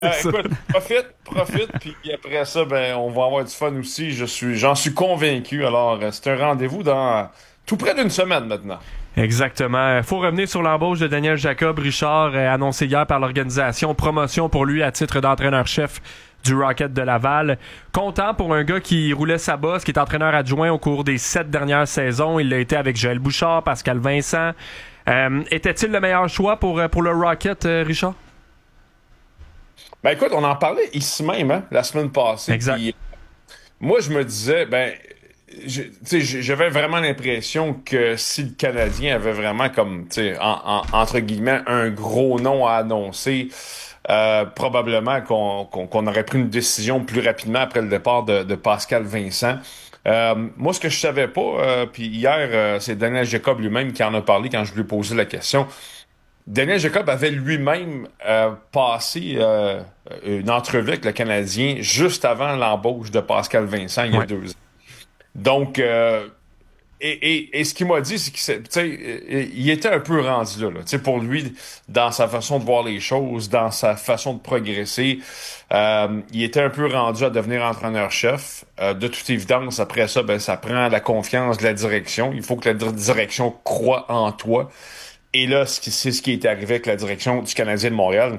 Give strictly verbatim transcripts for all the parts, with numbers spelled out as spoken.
Euh, C'est ça. écoute, profite, profite, puis après ça, ben, on va avoir du fun aussi. Je suis, j'en suis convaincu. Alors, euh, c'est un rendez-vous dans tout près d'une semaine maintenant. Exactement. Il faut revenir sur l'embauche de Daniel Jacob. Richard, euh, annoncé hier par l'organisation. Promotion pour lui à titre d'entraîneur-chef du Rocket de Laval. Content pour un gars qui roulait sa bosse, qui est entraîneur adjoint au cours des sept dernières saisons. Il l'a été avec Joël Bouchard, Pascal Vincent. Euh, était-il le meilleur choix pour, euh, pour le Rocket, euh, Richard? Ben écoute, on en parlait ici même, hein, la semaine passée. Exact. Puis moi, je me disais, ben, je- tu sais, j- j'avais vraiment l'impression que si le Canadien avait vraiment comme, tu sais, en- en- entre guillemets, un gros nom à annoncer, euh, probablement qu'on qu'on, qu'on aurait pris une décision plus rapidement après le départ de, de Pascal Vincent. Euh, moi, ce que je savais pas, euh, puis hier, euh, c'est Daniel Jacob lui-même qui en a parlé quand je lui ai posé la question. Daniel Jacob avait lui-même euh, passé euh, une entrevue avec le Canadien juste avant l'embauche de Pascal Vincent il y a Ouais. deux ans. Donc, euh, et, et, et ce qu'il m'a dit, c'est qu'il était un peu rendu là. là. Tu sais, pour lui, dans sa façon de voir les choses, dans sa façon de progresser, euh, il était un peu rendu à devenir entraîneur-chef. Euh, de toute évidence, après ça, ben, ça prend la confiance de la direction. Il faut que la dir- direction croie en toi. Et là, c'est c'est ce qui est arrivé avec la direction du Canadien de Montréal,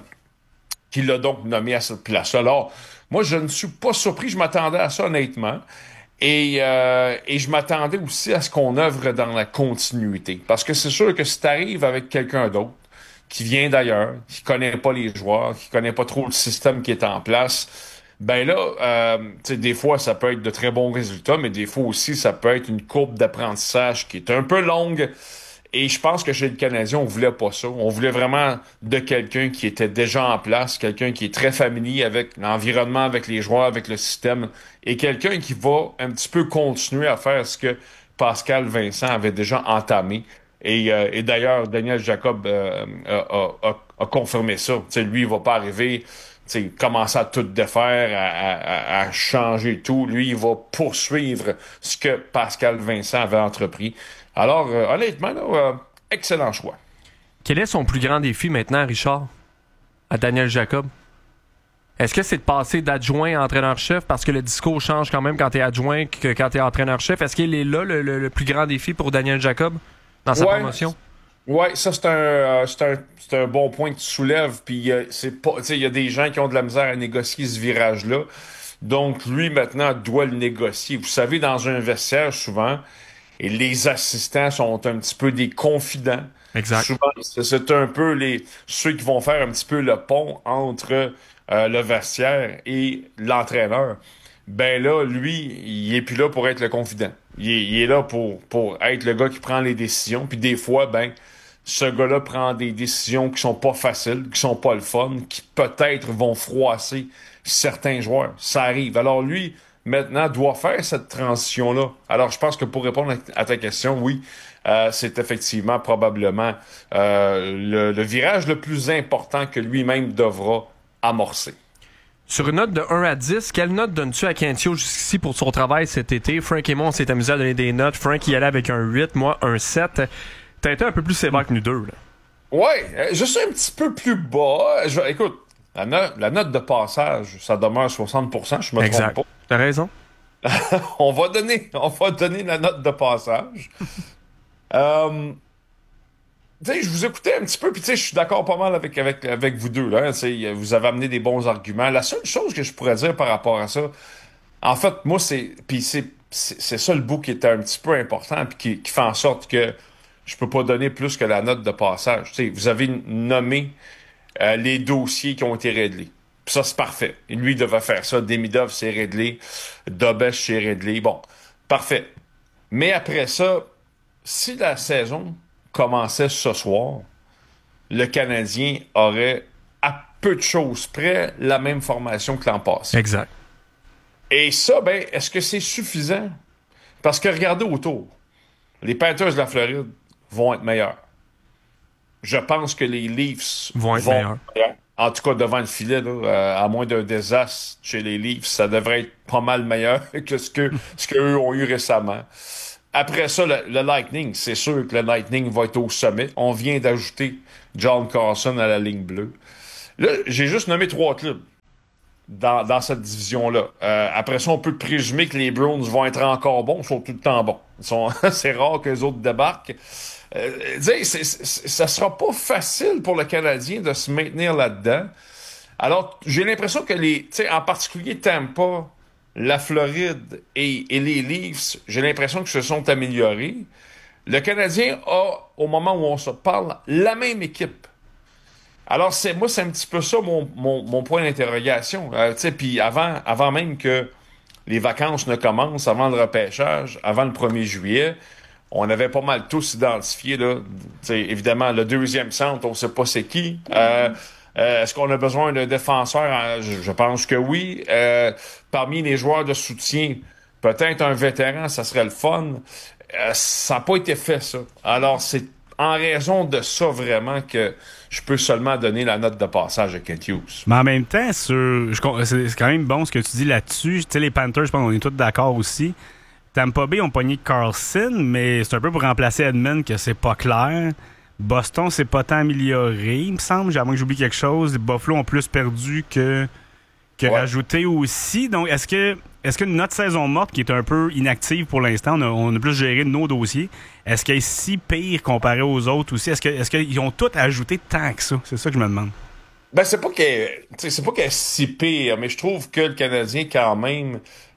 qui l'a donc nommé à cette place-là. Alors, moi, je ne suis pas surpris, je m'attendais à ça honnêtement. Et, euh, et je m'attendais aussi à ce qu'on œuvre dans la continuité. Parce que c'est sûr que si tu arrives avec quelqu'un d'autre, qui vient d'ailleurs, qui connaît pas les joueurs, qui connaît pas trop le système qui est en place, ben là, euh, tu sais, des fois, ça peut être de très bons résultats, mais des fois aussi, ça peut être une courbe d'apprentissage qui est un peu longue. Et je pense que chez le Canadien, on voulait pas ça. On voulait vraiment de quelqu'un qui était déjà en place, quelqu'un qui est très familier avec l'environnement, avec les joueurs, avec le système, et quelqu'un qui va un petit peu continuer à faire ce que Pascal Vincent avait déjà entamé. Et, euh, et d'ailleurs, Daniel Jacob euh, a, a- a- a confirmé ça. Tu sais, lui, il va pas arriver, tu sais, commencer à tout défaire, à, à- à- à changer tout. Lui, il va poursuivre ce que Pascal Vincent avait entrepris. Alors, euh, honnêtement, là, euh, excellent choix. Quel est son plus grand défi maintenant, Richard, à Daniel Jacob? Est-ce que c'est de passer d'adjoint à entraîneur-chef parce que le discours change quand même quand t'es adjoint que quand t'es entraîneur-chef? Est-ce qu'il est là le, le- le plus grand défi pour Daniel Jacob dans sa Ouais, promotion? ouais, ça c'est un, euh, c'est un, c'est un bon point que tu soulèves. Puis euh, c'est pas, tu sais, il y a des gens qui ont de la misère à négocier ce virage-là. Donc lui maintenant doit le négocier. Vous savez, dans un vestiaire souvent, et les assistants sont un petit peu des confidents. Exact. Souvent, c'est c'est un peu les ceux qui vont faire un petit peu le pont entre euh, le vestiaire et l'entraîneur. Ben là, lui, il est plus là pour être le confident. Il est, il est là pour, pour être le gars qui prend les décisions. Puis des fois, ben, ce gars-là prend des décisions qui sont pas faciles, qui sont pas le fun, qui peut-être vont froisser certains joueurs. Ça arrive. Alors lui, maintenant, doit faire cette transition-là. Alors je pense que pour répondre à ta question, oui, euh, c'est effectivement probablement euh, le, le virage le plus important que lui-même devra amorcer. Sur une note de un à dix, quelle note donnes-tu à Kentio jusqu'ici pour son travail cet été? Frank et moi, on s'est amusé à donner des notes. Frank y allait avec un huit, moi un sept. T'as été un peu plus sévère que nous deux, là. Ouais, euh, je suis un petit peu plus bas. Je, écoute, la, no- la note de passage, ça demeure soixante pour cent, je me trompe Exact. pas. T'as raison. On va donner, on va donner la note de passage. Euh, Tu sais, je vous écoutais un petit peu, puis tu sais, je suis d'accord pas mal avec, avec, avec vous deux, là. Hein. Tu sais, vous avez amené des bons arguments. La seule chose que je pourrais dire par rapport à ça, en fait, moi, c'est. Puis c'est, c'est, c'est ça le bout qui est un petit peu important, puis qui, qui fait en sorte que je peux pas donner plus que la note de passage. Tu sais, vous avez nommé euh, les dossiers qui ont été réglés. Puis ça, c'est parfait. Et lui, il devait faire ça. Demidov, c'est réglé. Dobesh, c'est réglé. Bon, parfait. Mais après ça, si la saison commençait ce soir, le Canadien aurait, à peu de choses près, la même formation que l'an passé. Exact. Et ça, ben, est-ce que c'est suffisant? Parce que regardez autour. Les Panthers de la Floride vont être meilleurs. Je pense que les Leafs Vont être vont meilleurs. être meilleurs. En tout cas, devant le filet, là, euh, à moins d'un désastre chez les Leafs, ça devrait être pas mal meilleur que ce que ce qu'eux ont eu récemment. Après ça, le, le Lightning, c'est sûr que le Lightning va être au sommet. On vient d'ajouter John Carson à la ligne bleue. Là, j'ai juste nommé trois clubs. dans, dans cette division-là. Euh, après ça, on peut présumer que les Browns vont être encore bons, ils sont tout le temps bons. Ils sont, c'est rare que les autres débarquent. Euh, c'est, c'est, c'est, ça sera pas facile pour le Canadien de se maintenir là-dedans. Alors, j'ai l'impression que les, tu sais, en particulier Tampa, la Floride et, et les Leafs, j'ai l'impression qu'ils se sont améliorés. Le Canadien a, au moment où on se parle, la même équipe. Alors, c'est moi, c'est un petit peu ça mon, mon, mon point d'interrogation. Euh, tu sais, puis avant, avant même que les vacances ne commencent, avant le repêchage, avant le premier juillet, on avait pas mal tous identifié, là. Tu sais, évidemment, le deuxième centre, on sait pas c'est qui. Euh, euh, est-ce qu'on a besoin d'un défenseur? Je, je pense que oui. Euh, parmi les joueurs de soutien, peut-être un vétéran, ça serait le fun. Euh, ça n'a pas été fait, ça. Alors, c'est en raison de ça, vraiment, que je peux seulement donner la note de passage à Kent Hughes. Mais en même temps, sur, je, c'est, c'est quand même bon ce que tu dis là-dessus. Tu sais, les Panthers, je pense qu'on est tous d'accord aussi. Tampa Bay ont pogné Carlson, mais c'est un peu pour remplacer Edmund que c'est pas clair. Boston, c'est pas tant amélioré, il me semble. J'ai à moins que j'oublie quelque chose. Les Buffalo ont plus perdu que, que ouais. rajouté aussi. Donc, est-ce que est-ce que notre saison morte, qui est un peu inactive pour l'instant, on a, on a plus géré nos dossiers, est-ce qu'elle est si pire comparée aux autres aussi? Est-ce, que, est-ce qu'ils ont tout ajouté tant que ça? C'est ça que je me demande. Ben, c'est pas qu'elle, c'est pas qu'elle est si pire, mais je trouve que le Canadien, quand même,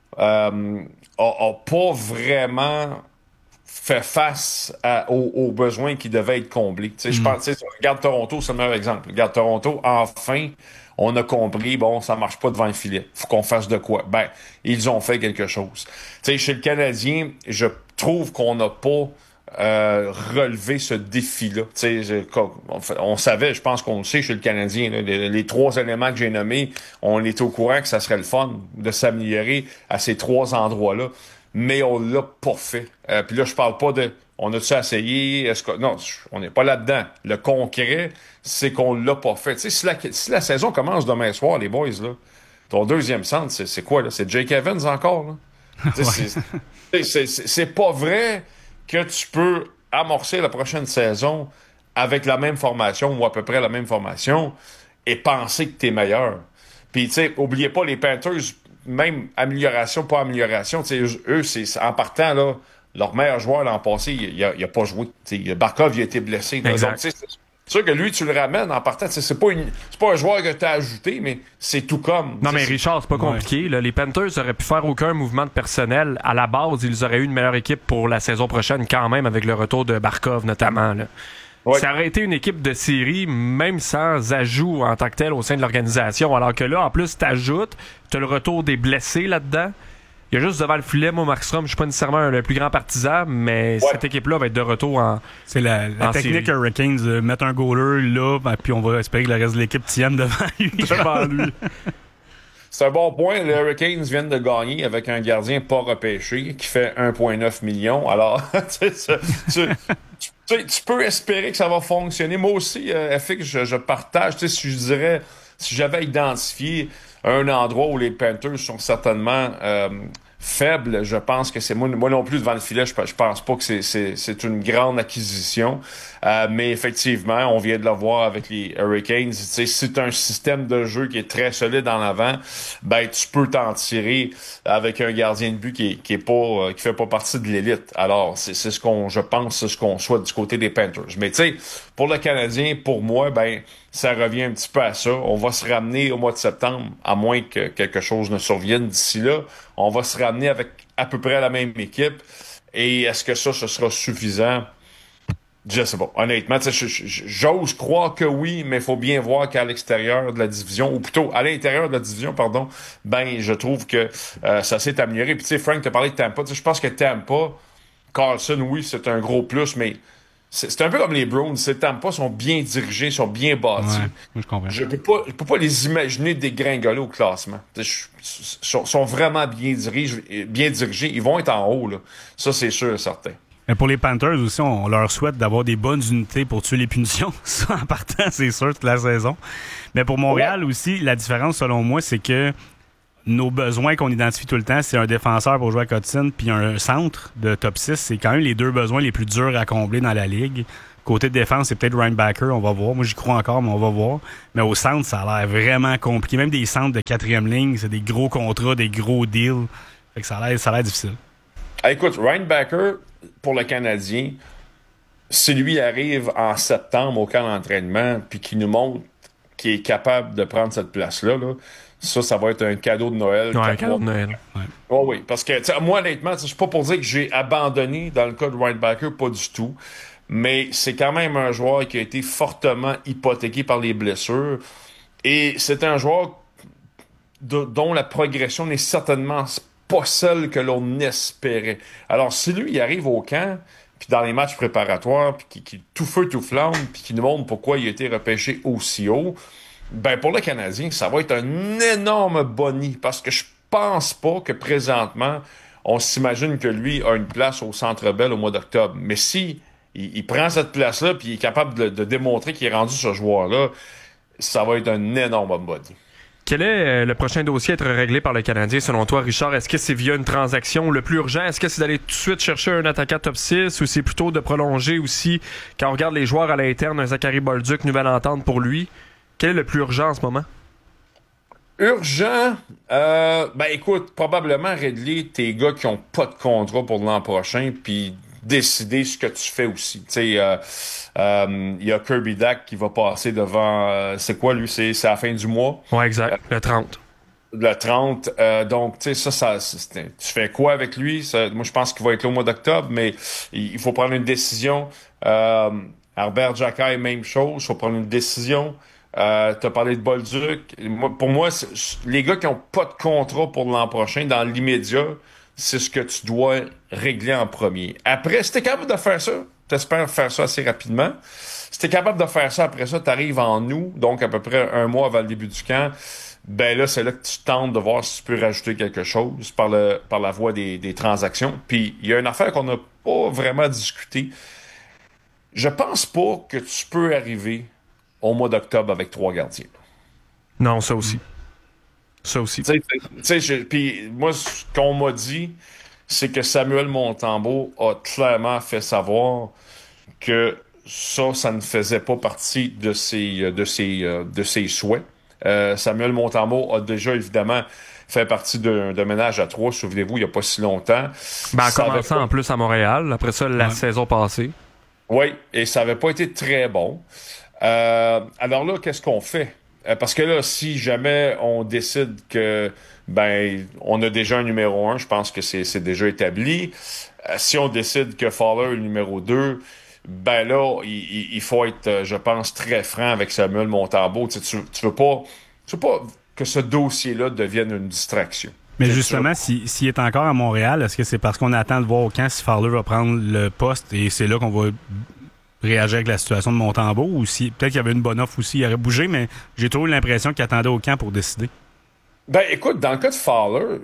euh, a, a pas vraiment fait face à, aux, aux besoins qui devaient être comblés. Tu sais, je pense, tu sais, regarde Toronto, c'est le meilleur exemple. Regarde Toronto, enfin, on a compris, bon, ça marche pas devant le filet. Faut qu'on fasse de quoi? Ben, ils ont fait quelque chose. Tu sais, chez le Canadien, je trouve qu'on n'a pas euh, relevé ce défi-là. Tu sais, on, on savait, je pense qu'on le sait chez le Canadien, là, les, les trois éléments que j'ai nommés, on était au courant que ça serait le fun de s'améliorer à ces trois endroits-là. Mais on l'a pas fait. Euh, puis là, je parle pas de on a-tu essayé, est-ce que. Non, on n'est pas là-dedans. Le concret, c'est qu'on l'a pas fait. Tu sais, si la, si la saison commence demain soir, les boys, là, ton deuxième centre, c'est, c'est quoi, là? C'est Jake Evans encore, là? Ouais. c'est, c'est, c'est, c'est pas vrai que tu peux amorcer la prochaine saison avec la même formation ou à peu près la même formation et penser que t'es meilleur. Puis, tu sais, oubliez pas les Panthers. Même amélioration, pas amélioration, tu sais, eux, c'est en partant, là, leur meilleur joueur l'an passé, il a, il a pas joué. T'sais, Barkov, il a été blessé. Donc, c'est sûr que lui, tu le ramènes en partant. C'est pas, une, c'est pas un joueur que tu as ajouté, mais c'est tout comme. Non, mais Richard, c'est pas compliqué. Ouais. Là, les Panthers auraient pu faire aucun mouvement de personnel. À la base, ils auraient eu une meilleure équipe pour la saison prochaine, quand même, avec le retour de Barkov, notamment. Là. Ouais. Ça aurait été une équipe de série, même sans ajout en tant que tel au sein de l'organisation. Alors que là, en plus, t'ajoutes, t'as le retour des blessés là-dedans. Il y a juste devant le filet, moi, Markstrom, je suis pas nécessairement le plus grand partisan, mais ouais. cette équipe-là va être de retour en C'est la, la en technique série. Hurricanes, de mettre un goaler là, puis on va espérer que le reste de l'équipe tienne devant lui. devant lui. C'est un bon point. Les Hurricanes viennent de gagner avec un gardien pas repêché qui fait un virgule neuf million. Alors, tu, tu, tu, tu peux espérer que ça va fonctionner. Moi aussi, euh, F X, je, je partage. Tu sais, si je dirais, si j'avais identifié un endroit où les Panthers sont certainement euh, faibles, je pense que c'est moi, moi non plus devant le filet, je, je pense pas que c'est, c'est, c'est une grande acquisition. Euh, mais effectivement, on vient de le voir avec les Hurricanes. Tu sais, si tu as un système de jeu qui est très solide en avant, ben tu peux t'en tirer avec un gardien de but qui est, qui est pas euh, qui fait pas partie de l'élite. Alors, c'est, c'est ce qu'on, je pense, c'est ce qu'on souhaite du côté des Panthers. Mais tu sais, pour le Canadien, pour moi, ben ça revient un petit peu à ça. On va se ramener au mois de septembre, à moins que quelque chose ne survienne d'ici là. On va se ramener avec à peu près la même équipe. Et est-ce que ça, ce sera suffisant? Je sais pas. Honnêtement, j'ose croire que oui, mais il faut bien voir qu'à l'extérieur de la division, ou plutôt à l'intérieur de la division, pardon, ben je trouve que euh, ça s'est amélioré. Puis tu sais, Frank, t'as parlé de Tampa. Je pense que Tampa, Carlson, oui, c'est un gros plus, mais c'est, c'est un peu comme les Browns. Ces Tampa sont bien dirigés, sont bien bâtis. Ouais, je comprends. Je peux pas, je peux pas les imaginer dégringoler au classement. Ils sont, sont vraiment bien dirigés, bien dirigés. Ils vont être en haut, là. Ça, c'est sûr et certain. Mais pour les Panthers aussi, on leur souhaite d'avoir des bonnes unités pour tuer les punitions. Ça, en partant, c'est sûr, toute la saison. Mais pour Montréal ouais. aussi, la différence, selon moi, c'est que nos besoins qu'on identifie tout le temps, c'est un défenseur pour jouer à Cotton puis un centre de top six. C'est quand même les deux besoins les plus durs à combler dans la ligue. Côté défense, c'est peut-être Reinbacker, on va voir. Moi, j'y crois encore, mais on va voir. Mais au centre, ça a l'air vraiment compliqué. Même des centres de quatrième ligne, c'est des gros contrats, des gros deals. Fait que ça a l'air, ça a l'air difficile. Ah, écoute, Reinbacker, pour le Canadien, si lui arrive en septembre au camp d'entraînement puis qu'il nous montre qu'il est capable de prendre cette place-là, là, ça, ça va être un cadeau de Noël. Ouais, un cadeau de Noël. Ouais. Oh oui, parce que moi, honnêtement, je suis pas pour dire que j'ai abandonné dans le cas de Reinbacker, pas du tout. Mais c'est quand même un joueur qui a été fortement hypothéqué par les blessures. Et c'est un joueur de, dont la progression n'est certainement pas celle que l'on espérait. Alors, si lui, il arrive au camp, puis dans les matchs préparatoires, puis qui, qui tout feu, tout flamme, puis qui nous montre pourquoi il a été repêché aussi haut, ben pour le Canadien, ça va être un énorme boni, parce que je pense pas que présentement, on s'imagine que lui a une place au Centre Bell au mois d'octobre. Mais si il, il prend cette place-là, puis il est capable de, de démontrer qu'il est rendu ce joueur-là, ça va être un énorme boni. Quel est le prochain dossier à être réglé par le Canadien, selon toi, Richard? Est-ce que c'est via une transaction? Le plus urgent, est-ce que c'est d'aller tout de suite chercher un attaquant top six ou c'est plutôt de prolonger aussi, quand on regarde les joueurs à l'interne, un Zachary Bolduc, nouvelle entente pour lui? Quel est le plus urgent en ce moment? Urgent? Euh, ben écoute, probablement régler tes gars qui ont pas de contrat pour l'an prochain, puis décider ce que tu fais aussi. Tu sais, il euh, euh, y a Kirby Dack qui va passer devant... Euh, c'est quoi, lui? C'est, c'est à la fin du mois? Ouais, exact. Euh, le trente. Le trente. Euh, donc, tu sais, ça, ça c'est, tu fais quoi avec lui? Ça, moi, je pense qu'il va être là au mois d'octobre, mais il, il faut prendre une décision. Euh, Herbert Jacquet, même chose. Il faut prendre une décision. Euh, t'as parlé de Bolduc. Moi, pour moi, les gars qui ont pas de contrat pour l'an prochain, dans l'immédiat, c'est ce que tu dois régler en premier. Après, si t'es capable de faire ça, t'espères faire ça assez rapidement. Si t'es capable de faire ça, après ça, t'arrives en août, donc à peu près un mois avant le début du camp, ben là, c'est là que tu tentes de voir si tu peux rajouter quelque chose par le par la voie des, des transactions. Puis, il y a une affaire qu'on n'a pas vraiment discutée. Je pense pas que tu peux arriver au mois d'octobre avec trois gardiens. Non, ça aussi. Ça aussi. Tu sais, puis moi, ce qu'on m'a dit, c'est que Samuel Montembeault a clairement fait savoir que ça, ça ne faisait pas partie de ses, de ses, de ses souhaits. Euh, Samuel Montembeault a déjà, évidemment, fait partie d'un, d'un ménage à trois, souvenez-vous, il n'y a pas si longtemps. Ben, en commençant pas... en plus à Montréal, après ça, la ouais. saison passée. Oui, et ça n'avait pas été très bon. Euh, alors là, qu'est-ce qu'on fait? Euh, parce que là, si jamais on décide que ben on a déjà un numéro un, je pense que c'est, c'est déjà établi. Euh, si on décide que Fowler est le numéro deux, ben là, il, il faut être, je pense, très franc avec Samuel Montembeault. Tu, tu, tu veux pas, tu veux pas que ce dossier-là devienne une distraction. Mais justement, si, s'il est encore à Montréal, est-ce que c'est parce qu'on attend de voir au camp si Fowler va prendre le poste et c'est là qu'on va réagir avec la situation de Montembeault, ou si peut-être qu'il y avait une bonne offre aussi, il aurait bougé, mais j'ai toujours eu l'impression qu'il attendait au camp pour décider. Ben écoute, dans le cas de Fowler,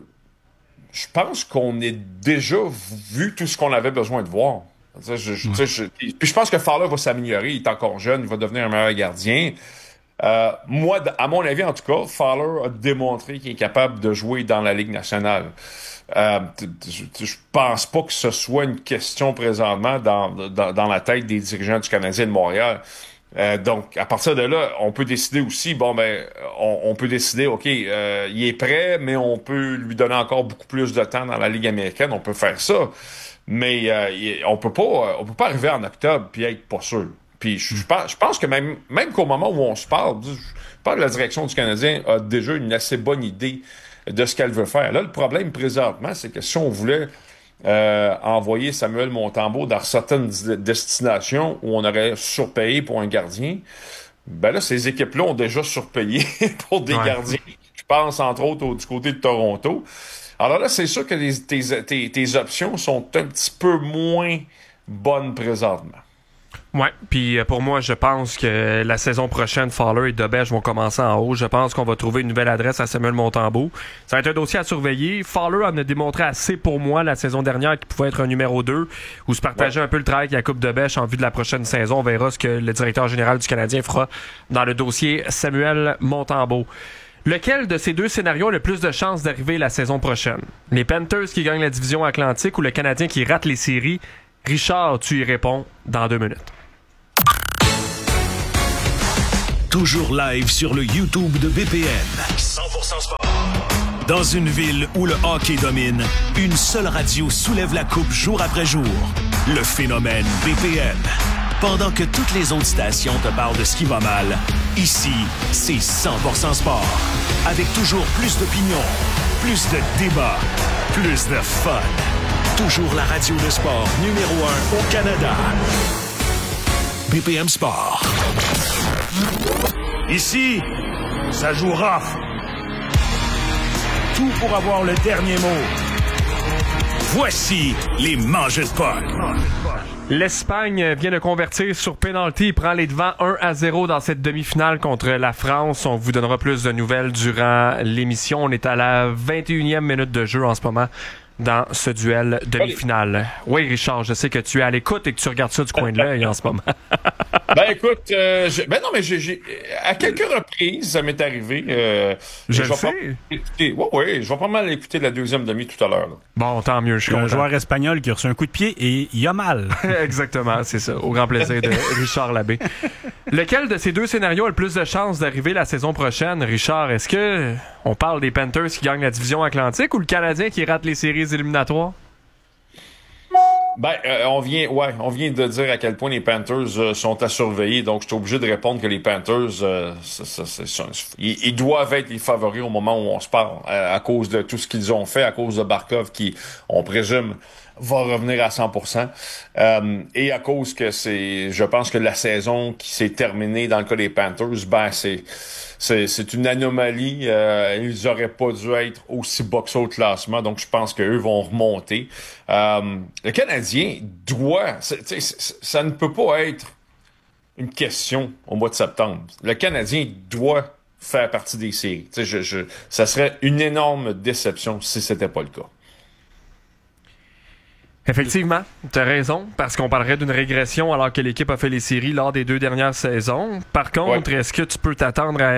je pense qu'on a déjà vu tout ce qu'on avait besoin de voir. Je, je, ouais. je, puis je pense que Fowler va s'améliorer, il est encore jeune, il va devenir un meilleur gardien. Euh, moi, à mon avis, en tout cas, Fowler a démontré qu'il est capable de jouer dans la Ligue nationale. Euh, je pense pas que ce soit une question présentement dans, dans, dans la tête des dirigeants du Canadien de Montréal. Euh, donc, à partir de là, on peut décider aussi, bon, ben, on, on peut décider, OK, euh, il est prêt, mais on peut lui donner encore beaucoup plus de temps dans la Ligue américaine. On peut faire ça. Mais euh, on peut pas, on peut pas arriver en octobre puis être pas sûr. Puis je, je, pense, je pense que même, même qu'au moment où on se parle, je pense que la direction du Canadien a déjà une assez bonne idée de ce qu'elle veut faire. Là, le problème présentement, c'est que si on voulait euh, envoyer Samuel Montembeault dans certaines destinations où on aurait surpayé pour un gardien, ben là, ces équipes-là ont déjà surpayé pour des ouais. gardiens. Je pense, entre autres, au, du côté de Toronto. Alors là, c'est sûr que les, tes, tes, tes options sont un petit peu moins bonnes présentement. Ouais, puis pour moi, je pense que la saison prochaine, Fowler et Debèche vont commencer en haut. Je pense qu'on va trouver une nouvelle adresse à Samuel Montembeault. Ça va être un dossier à surveiller. Fowler en a démontré assez pour moi la saison dernière qu'il pouvait être un numéro deux, ou se partager ouais. un peu le travail avec la Coupe Debèche en vue de la prochaine saison. On verra ce que le directeur général du Canadien fera dans le dossier Samuel Montembeault. Lequel de ces deux scénarios a le plus de chances d'arriver la saison prochaine? Les Panthers qui gagnent la division Atlantique ou le Canadien qui rate les séries? Richard, tu y réponds dans deux minutes. toujours live sur le YouTube de B P M. cent pour cent sport. Dans une ville où le hockey domine, une seule radio soulève la coupe jour après jour. Le phénomène B P M. Pendant que toutes les autres stations te parlent de ce qui va mal, ici, c'est cent pour cent sport. Avec toujours plus d'opinions, plus de débats, plus de fun. Toujours la radio de sport numéro un au Canada. B P M Sport. Ici, ça joue rough. Tout pour avoir le dernier mot. Voici les mangeurs de potes. L'Espagne vient de convertir sur penalty. Il prend les devants un à zéro dans cette demi-finale contre la France. On vous donnera plus de nouvelles durant l'émission. On est à la vingt et unième minute de jeu en ce moment dans ce duel demi-finale. Oui, Richard, je sais que tu es à l'écoute et que tu regardes ça du coin de l'œil en ce moment. Ben écoute, euh, je, ben non, mais j'ai, j'ai, à quelques reprises, ça m'est arrivé. Euh, je je le sais. Oui, oui, je vais pas mal écouter la deuxième demi tout à l'heure. Là. Bon, tant mieux, je suis un content. joueur espagnol qui a reçu un coup de pied et il a mal. Exactement, c'est ça. Au grand plaisir de Richard Labbé. Lequel de ces deux scénarios a le plus de chances d'arriver la saison prochaine, Richard? Est-ce que on parle des Panthers qui gagnent la division Atlantique ou le Canadien qui rate les séries éliminatoires? Ben, euh, on vient, ouais, on vient de dire à quel point les Panthers euh, sont à surveiller, donc je suis obligé de répondre que les Panthers, euh, ça, ça, ça, ça, ils, ils doivent être les favoris au moment où on se parle, à, à cause de tout ce qu'ils ont fait, à cause de Barkov qui, on présume, va revenir à cent pour cent, euh, et à cause que c'est, je pense que la saison qui s'est terminée dans le cas des Panthers, ben c'est C'est, c'est une anomalie. Euh, ils auraient pas dû être aussi bas que ça au classement. Donc, je pense qu'eux vont remonter. Euh, le Canadien doit... C'est, c'est, ça ne peut pas être une question au mois de septembre. Le Canadien doit faire partie des séries. Je, je, ça serait une énorme déception si c'était pas le cas. Effectivement, t'as raison, parce qu'on parlerait d'une régression alors que l'équipe a fait les séries lors des deux dernières saisons. Par contre, ouais. Est-ce que tu peux t'attendre à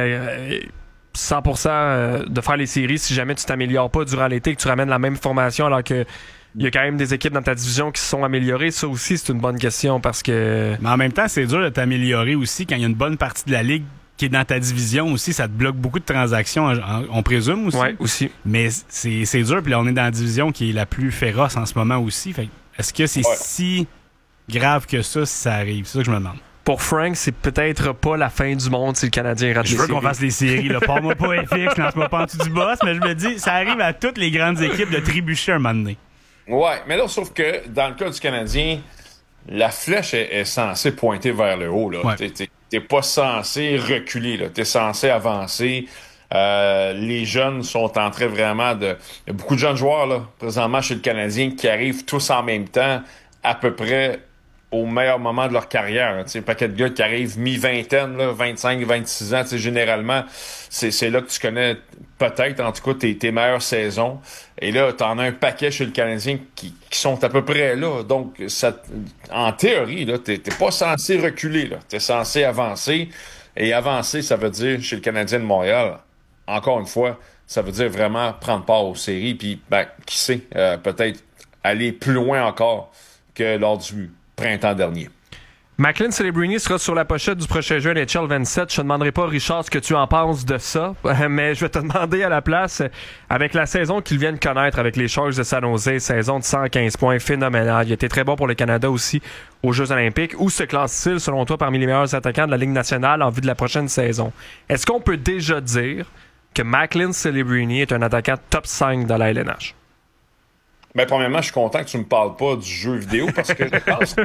cent pour cent de faire les séries si jamais tu t'améliores pas durant l'été, que tu ramènes la même formation alors que il y a quand même des équipes dans ta division qui se sont améliorées? Ça aussi, c'est une bonne question parce que... Mais en même temps, c'est dur de t'améliorer aussi quand il y a une bonne partie de la ligue qui est dans ta division aussi, ça te bloque beaucoup de transactions, on présume aussi. Oui, aussi. Mais c'est, c'est dur, puis là, on est dans la division qui est la plus féroce en ce moment aussi. Fait, est-ce que c'est ouais. si grave que ça si ça arrive? C'est ça que je me demande. Pour Frank, c'est peut-être pas la fin du monde si le Canadien rate les séries. Je veux qu'on fasse les séries, là. Parle-moi pas F X, lance-moi pas en dessous du boss, mais je me dis, ça arrive à toutes les grandes équipes de trébucher un moment donné. Ouais, mais là, sauf que dans le cas du Canadien, la flèche est, est censée pointer vers le haut, là. Ouais. T'es, t'es, t'es pas censé reculer, là. T'es censé avancer. Euh, les jeunes sont en train vraiment de... Il y a beaucoup de jeunes joueurs, là, présentement, chez le Canadien, qui arrivent tous en même temps, à peu près au meilleur moment de leur carrière. Tu sais, un paquet de gars qui arrivent mi-vingtaine, là, vingt-cinq, vingt-six ans, tu sais, généralement, c'est, c'est là que tu connais peut-être, en tout cas, tes, tes meilleures saisons. Et là, t'en as un paquet chez le Canadien qui, qui sont à peu près là. Donc, ça, en théorie, là, t'es, t'es pas censé reculer, là. T'es censé avancer. Et avancer, ça veut dire, chez le Canadien de Montréal, encore une fois, ça veut dire vraiment prendre part aux séries. Puis, ben, qui sait, euh, peut-être aller plus loin encore que lors du printemps dernier. Macklin Celebrini sera sur la pochette du prochain jeu N H L vingt-sept. Je te demanderai pas, Richard, ce que tu en penses de ça, mais je vais te demander à la place, avec la saison qu'il vient de connaître avec les Sharks de San Jose, saison de cent quinze points, phénoménal. Il a été très bon pour le Canada aussi aux Jeux olympiques. Où se classe-t-il, selon toi, parmi les meilleurs attaquants de la Ligue nationale en vue de la prochaine saison? Est-ce qu'on peut déjà dire que Macklin Celebrini est un attaquant top cinq dans la L N H? Ben, premièrement, je suis content que tu me parles pas du jeu vidéo parce que je pense que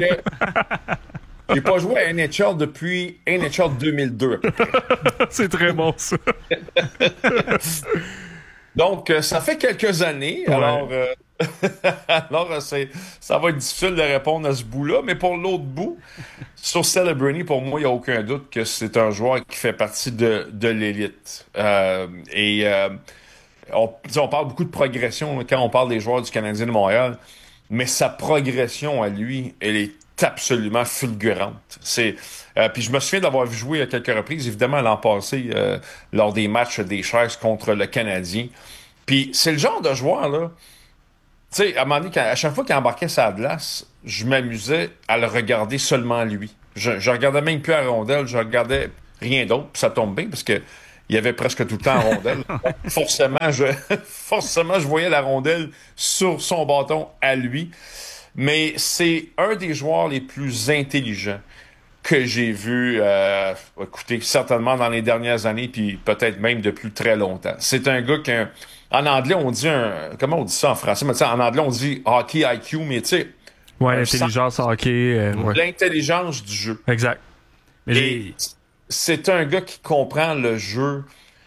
j'ai pas joué à N H L depuis N H L deux mille deux à peu près. C'est très bon, ça. Donc, euh, ça fait quelques années. Ouais. Alors, euh, alors c'est, ça va être difficile de répondre à ce bout-là. Mais pour l'autre bout, sur Celebrini, pour moi, il n'y a aucun doute que c'est un joueur qui fait partie de, de l'élite. Euh, et... Euh, On, on parle beaucoup de progression quand on parle des joueurs du Canadien de Montréal, mais sa progression à lui, elle est absolument fulgurante. C'est, euh, puis je me souviens d'avoir vu jouer à quelques reprises, évidemment l'an passé, euh, lors des matchs des Sharks contre le Canadien. Puis c'est le genre de joueur, là, tu sais, à un moment donné, quand, à chaque fois qu'il embarquait sa glace, je m'amusais à le regarder seulement lui. Je, je regardais même plus à la rondelle, je regardais rien d'autre. Puis ça tombe bien parce que il y avait presque tout le temps la rondelle. forcément, je, forcément, je voyais la rondelle sur son bâton à lui. Mais c'est un des joueurs les plus intelligents que j'ai vu, euh, écoutez, certainement dans les dernières années, puis peut-être même depuis très longtemps. C'est un gars qui, a, en anglais, on dit un... Comment on dit ça en français? Mais en anglais, on dit hockey I Q, mais tu sais... Ouais, l'intelligence hockey. Euh, ouais. L'intelligence du jeu. Exact. Mais Et c'est un gars qui comprend le jeu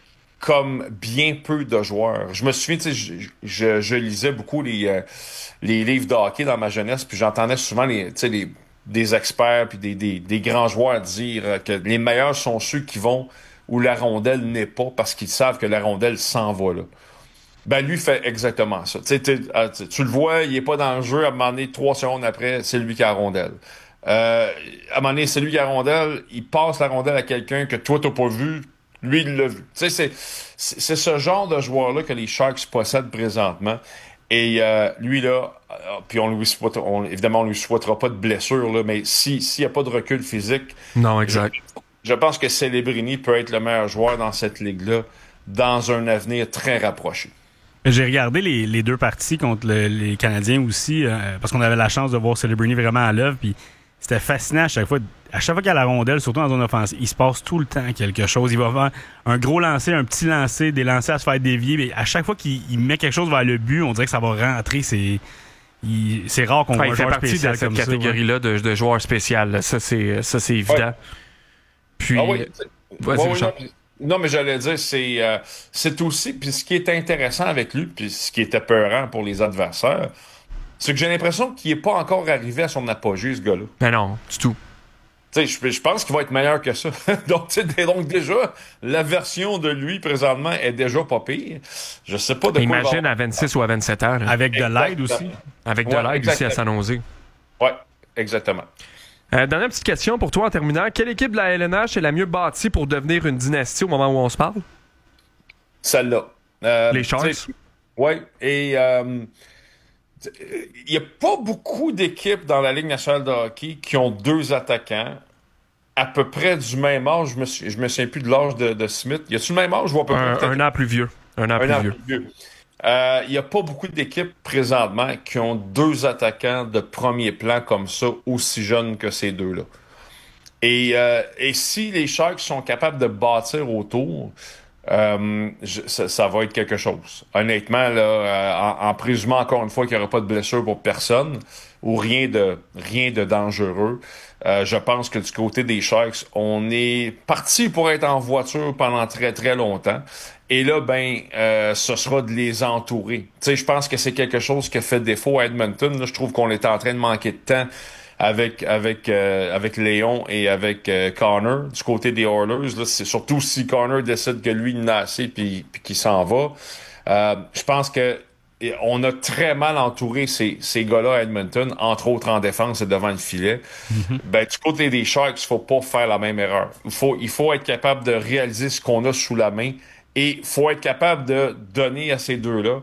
comme bien peu de joueurs. Je me souviens, tu sais, je, je, je lisais beaucoup les, euh, les livres de hockey dans ma jeunesse, puis j'entendais souvent les, tu sais, les, des experts puis des, des, des grands joueurs dire que les meilleurs sont ceux qui vont où la rondelle n'est pas parce qu'ils savent que la rondelle s'en va là. Ben, lui fait exactement ça. Tu sais, tu le vois, il est pas dans le jeu, à un moment donné, trois secondes après, c'est lui qui a la rondelle. Euh, à un moment donné, c'est lui qui a la rondelle, il passe la rondelle à quelqu'un que toi, t'as pas vu, lui, il l'a vu. Tu sais, c'est, c'est, c'est ce genre de joueur-là que les Sharks possèdent présentement. Et euh, lui, là, euh, puis on lui souhaite, on, évidemment, on lui souhaitera pas de blessure, là, mais si, s'il n'y a pas de recul physique... Non, exact. Je, je pense que Celebrini peut être le meilleur joueur dans cette ligue-là dans un avenir très rapproché. J'ai regardé les, les deux parties contre le, les Canadiens aussi, euh, parce qu'on avait la chance de voir Celebrini vraiment à l'œuvre, puis c'était fascinant à chaque fois. À chaque fois qu'il y a la rondelle, surtout en zone offensive, il se passe tout le temps quelque chose. Il va faire un gros lancer, un petit lancer, des lancers à se faire dévier, mais à chaque fois qu'il il met quelque chose vers le but, on dirait que ça va rentrer. C'est, il, c'est rare qu'on enfin, voit un joueur spécial comme ça. Il fait partie de cette catégorie-là ouais. de, de joueurs spéciaux. Ça, c'est, ça, c'est évident. Ouais. Puis, ah oui, vas-y, ouais, oui, non, non, mais j'allais dire, c'est, euh, c'est aussi, puis ce qui est intéressant avec lui, puis ce qui est épeurant pour les adversaires, c'est que j'ai l'impression qu'il n'est pas encore arrivé à son apogée, ce gars-là. Ben non, du tout. Tu sais, je, je pense qu'il va être meilleur que ça. donc, tu sais, donc déjà, la version de lui, présentement, est déjà pas pire. Je sais pas de quoi Imagine va... à vingt-six ou à vingt-sept ans. Là. Avec de l'aide aussi. Avec de ouais, l'aide exactement. aussi à San Jose. Oui, exactement. Euh, dernière petite question pour toi en terminant. Quelle équipe de la L N H est la mieux bâtie pour devenir une dynastie au moment où on se parle? Celle-là. Euh, Les Sharks? Oui, et... Euh, il n'y a pas beaucoup d'équipes dans la Ligue nationale de hockey qui ont deux attaquants à peu près du même âge. Je me, suis, je me souviens plus de l'âge de, de Smith. Y a-tu le même âge ou à peu un, près? Un an plus vieux. Un an un plus an vieux. Plus vieux. Euh, il n'y a pas beaucoup d'équipes présentement qui ont deux attaquants de premier plan comme ça, aussi jeunes que ces deux-là. Et, euh, et si les Sharks sont capables de bâtir autour... Euh, je, ça, ça va être quelque chose. Honnêtement, là, euh, en, en présumant encore une fois qu'il n'y aura pas de blessure pour personne ou rien de rien de dangereux, euh, je pense que du côté des Sharks, on est parti pour être en voiture pendant très très longtemps. Et là, ben, euh, ce sera de les entourer. Tu sais, je pense que c'est quelque chose qui a fait défaut à Edmonton. Là, je trouve qu'on est en train de manquer de temps avec avec euh, avec Léon et avec euh, Connor du côté des Oilers. Là, c'est surtout si Connor décide que lui il n'a assez puis, puis qu'il s'en va. Euh, je pense que on a très mal entouré ces, ces gars-là à Edmonton, entre autres en défense et devant le filet. Mm-hmm. Ben, du côté des Sharks, il faut pas faire la même erreur. Il faut, il faut être capable de réaliser ce qu'on a sous la main et il faut être capable de donner à ces deux-là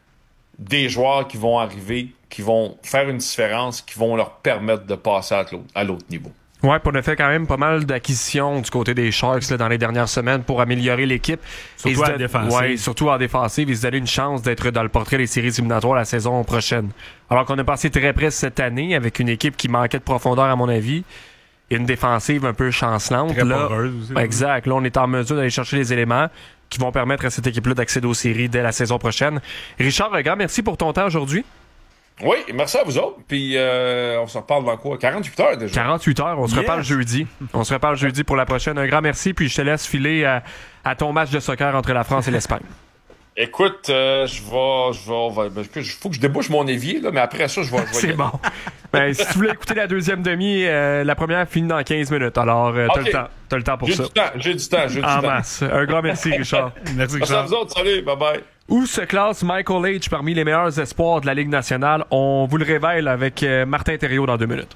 des joueurs qui vont arriver, qui vont faire une différence, qui vont leur permettre de passer à l'autre, à l'autre niveau. Ouais, puis on a fait quand même pas mal d'acquisitions du côté des Sharks là, dans les dernières semaines pour améliorer l'équipe. Surtout en défensive. Ouais, surtout en défensive. Ils se donnaient une chance d'être dans le portrait des séries éliminatoires la saison prochaine. Alors qu'on a passé très près cette année avec une équipe qui manquait de profondeur à mon avis et une défensive un peu chancelante. Très là, poreuse aussi. Exact. Là, on est en mesure d'aller chercher les éléments qui vont permettre à cette équipe-là d'accéder aux séries dès la saison prochaine. Richard, un grand merci pour ton temps aujourd'hui. Oui, merci à vous autres. Puis euh, on se reparle dans quoi? quarante-huit heures déjà. quarante-huit heures, on se yes. reparle jeudi. On se reparle jeudi pour la prochaine. Un grand merci, puis je te laisse filer à, à ton match de soccer entre la France et l'Espagne. Écoute, euh, je vais... je vais ben, il faut que je débouche mon évier, là, mais après ça, je vais... Je vais C'est bon. Ben, si tu voulais écouter la deuxième demi, euh, la première finit dans quinze minutes. Alors, euh, t'as, okay. le temps, t'as le temps pour j'ai ça. Du temps, j'ai du temps, j'ai du en temps. masse. Un grand merci, Richard. Merci, Richard. Merci à vous autres. Salut, bye-bye. Où se classe Michael H parmi les meilleurs espoirs de la Ligue nationale? On vous le révèle avec euh, Martin Thériault dans deux minutes.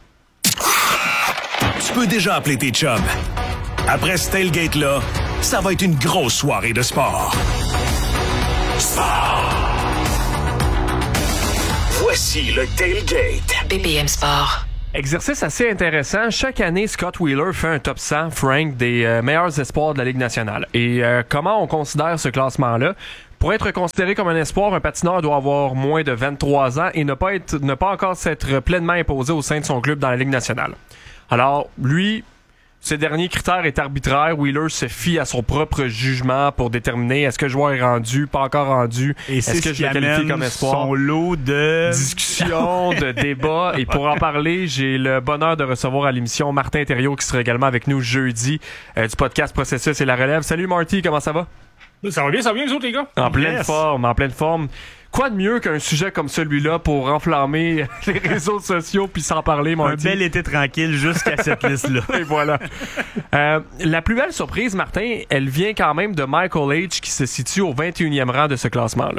Tu peux déjà appeler tes chums. Après ce tailgate-là, ça va être une grosse soirée de sport. Sport! Voici le tailgate. B P M Sport. Exercice assez intéressant. Chaque année, Scott Wheeler fait un top cent, Frank, des euh, meilleurs espoirs de la Ligue nationale. Et euh, comment on considère ce classement-là? Pour être considéré comme un espoir, un patineur doit avoir moins de vingt-trois ans et ne pas être, ne pas encore s'être pleinement imposé au sein de son club dans la Ligue nationale. Alors, lui, ce dernier critère est arbitraire. Wheeler se fie à son propre jugement pour déterminer est-ce que le joueur est rendu, pas encore rendu, et est-ce que je le qualifie comme espoir. Son lot de discussions, de débats. Et pour en parler, j'ai le bonheur de recevoir à l'émission Martin Thériault qui sera également avec nous jeudi euh, du podcast Processus et la Relève. Salut Marty, comment ça va? Ça va bien, ça va bien, les autres, les gars? En pleine Yes. forme, en pleine forme. Quoi de mieux qu'un sujet comme celui-là pour enflammer les réseaux sociaux puis s'en parler, Marty? Un bel été tranquille jusqu'à cette liste-là. Et voilà. Euh, la plus belle surprise, Martin, elle vient quand même de Michael H qui se situe au vingt et unième rang de ce classement-là.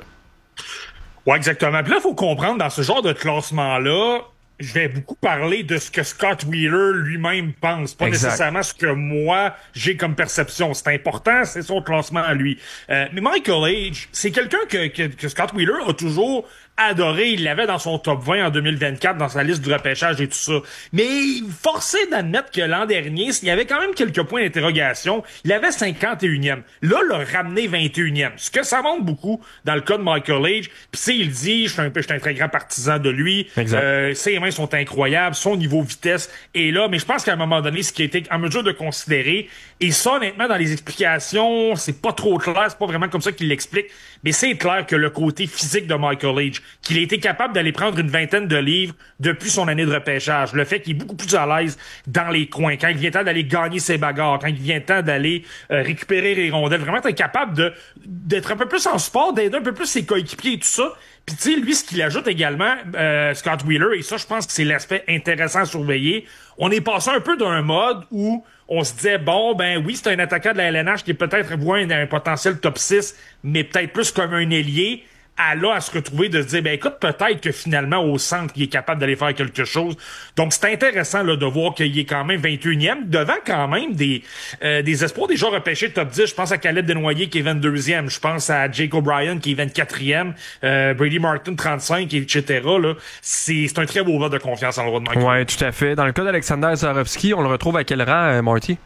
Ouais, exactement. Puis là, il faut comprendre, dans ce genre de classement-là, je vais beaucoup parler de ce que Scott Wheeler lui-même pense, pas Exact. nécessairement ce que moi j'ai comme perception. C'est important, c'est son classement à lui. Euh, mais Michael H, c'est quelqu'un que, que, que Scott Wheeler a toujours adoré. Il l'avait dans son top vingt en deux mille vingt-quatre, dans sa liste du repêchage et tout ça. Mais forcé d'admettre que l'an dernier, il y avait quand même quelques points d'interrogation. Il avait cinquante et unième. Là, il l'a ramené vingt et unième. Ce que ça montre beaucoup dans le cas de Michael H. Puis tu sais, il dit, je suis un peu, je suis un très grand partisan de lui. Exact. Euh, ses mains sont incroyables, son niveau vitesse est là. Mais je pense qu'à un moment donné, ce qui a été en mesure de considérer, et ça, honnêtement, dans les explications, c'est pas trop clair, c'est pas vraiment comme ça qu'il l'explique, mais c'est clair que le côté physique de Michael H, qu'il a été capable d'aller prendre une vingtaine de livres depuis son année de repêchage, le fait qu'il est beaucoup plus à l'aise dans les coins, quand il vient temps d'aller gagner ses bagarres, quand il vient temps d'aller euh, récupérer les rondelles, vraiment être capable de d'être un peu plus en sport, d'aider un peu plus ses coéquipiers et tout ça. Puis tu sais, lui, ce qu'il ajoute également, euh, Scott Wheeler, et ça, je pense que c'est l'aspect intéressant à surveiller, on est passé un peu d'un mode où on se disait, bon, ben oui, c'est un attaquant de la L N H qui est peut-être moins un potentiel top six, mais peut-être plus comme un ailier, à là, à se retrouver de se dire, ben écoute, peut-être que finalement, au centre, il est capable d'aller faire quelque chose. Donc, c'est intéressant là de voir qu'il est quand même vingt et unième, devant quand même des euh, des espoirs déjà repêchés top dix. Je pense à Caleb Desnoyers qui est vingt-deuxième. Je pense à Jake O'Brien qui est vingt-quatrième. Euh, Brady Martin, trente-cinq, et cetera. Là. C'est, c'est un très beau vote de confiance en le droit de Michael. Ouais, tout à fait. Dans le cas d'Alexander Zarovski, on le retrouve à quel rang, euh, Marty?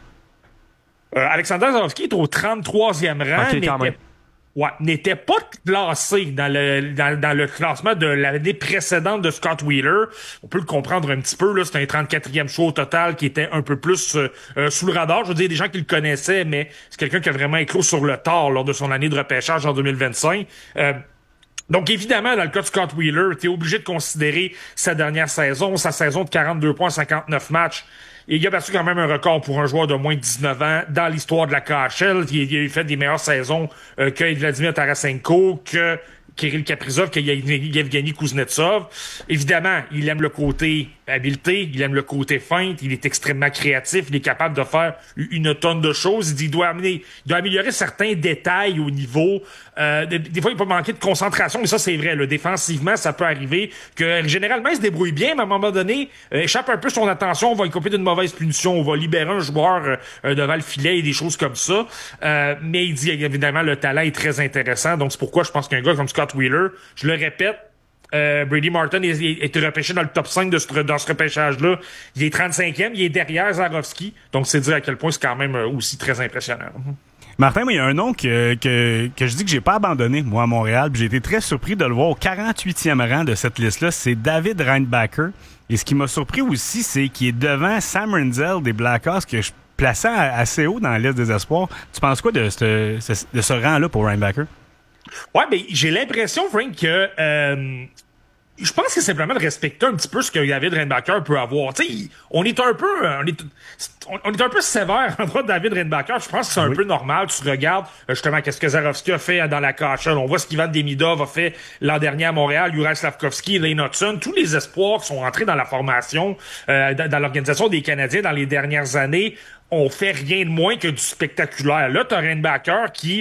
Euh, Alexander Zarovski est au trente-troisième rang. Ok, quand même. Ouais, n'était pas classé dans le dans, dans le classement de l'année précédente de Scott Wheeler. On peut le comprendre un petit peu, là, c'est un trente-quatrième show au total qui était un peu plus euh, euh, sous le radar. Je veux dire, des gens qui le connaissaient, mais c'est quelqu'un qui a vraiment éclos sur le tard lors de son année de repêchage en deux mille vingt-cinq. Euh, Donc, évidemment, dans le cas de Scott Wheeler, t'es obligé de considérer sa dernière saison, sa saison de quarante-deux points en cinquante-neuf matchs. Et il a battu quand même un record pour un joueur de moins de dix-neuf ans dans l'histoire de la K H L. Il, il a fait des meilleures saisons euh, que Vladimir Tarasenko, que Kirill Kaprizov, que Yevgeny Kuznetsov. Évidemment, il aime le côté habileté, il aime le côté feinte, il est extrêmement créatif, il est capable de faire une tonne de choses. Il dit, il doit amener, il doit améliorer certains détails au niveau. Euh, des, des fois, il peut manquer de concentration, mais ça, c'est vrai. Là, défensivement, ça peut arriver que généralement, il se débrouille bien, mais à un moment donné, euh, échappe un peu son attention, on va y couper d'une mauvaise punition, on va libérer un joueur euh, devant le filet et des choses comme ça. Euh, mais il dit, évidemment, le talent est très intéressant. Donc, c'est pourquoi je pense qu'un gars comme Scott Wheeler, je le répète, Euh, Brady Martin est, est, est repêché dans le top cinq de ce, dans ce repêchage-là. Il est trente-cinquième, il est derrière Zarovski. Donc, c'est dire à quel point c'est quand même aussi très impressionnant. Martin, moi, il y a un nom que, que, que je dis que j'ai pas abandonné, moi, à Montréal. Puis j'ai été très surpris de le voir au quarante-huitième rang de cette liste-là. C'est David Reinbacher. Et ce qui m'a surpris aussi, c'est qu'il est devant Sam Rinzel des Blackhawks, que je plaçais assez haut dans la liste des espoirs. Tu penses quoi de ce, de ce rang-là pour Reinbacher? Ouais, mais j'ai l'impression, Frank, que euh, je pense que c'est simplement de respecter un petit peu ce que David Reinbacher peut avoir. Tu sais, on est un peu, on est, on est un peu sévère en droit de David Reinbacher. Je pense que c'est un oui. peu normal. Tu regardes justement qu'est-ce que Zarovski a fait dans la K H L. On voit ce qu'Ivan Demidov a fait l'an dernier à Montréal, Juraj Slavkovski, Lane Hudson. Tous les espoirs qui sont entrés dans la formation, euh, dans, dans l'organisation des Canadiens dans les dernières années, ont fait rien de moins que du spectaculaire. Là, t'as Reinbacher qui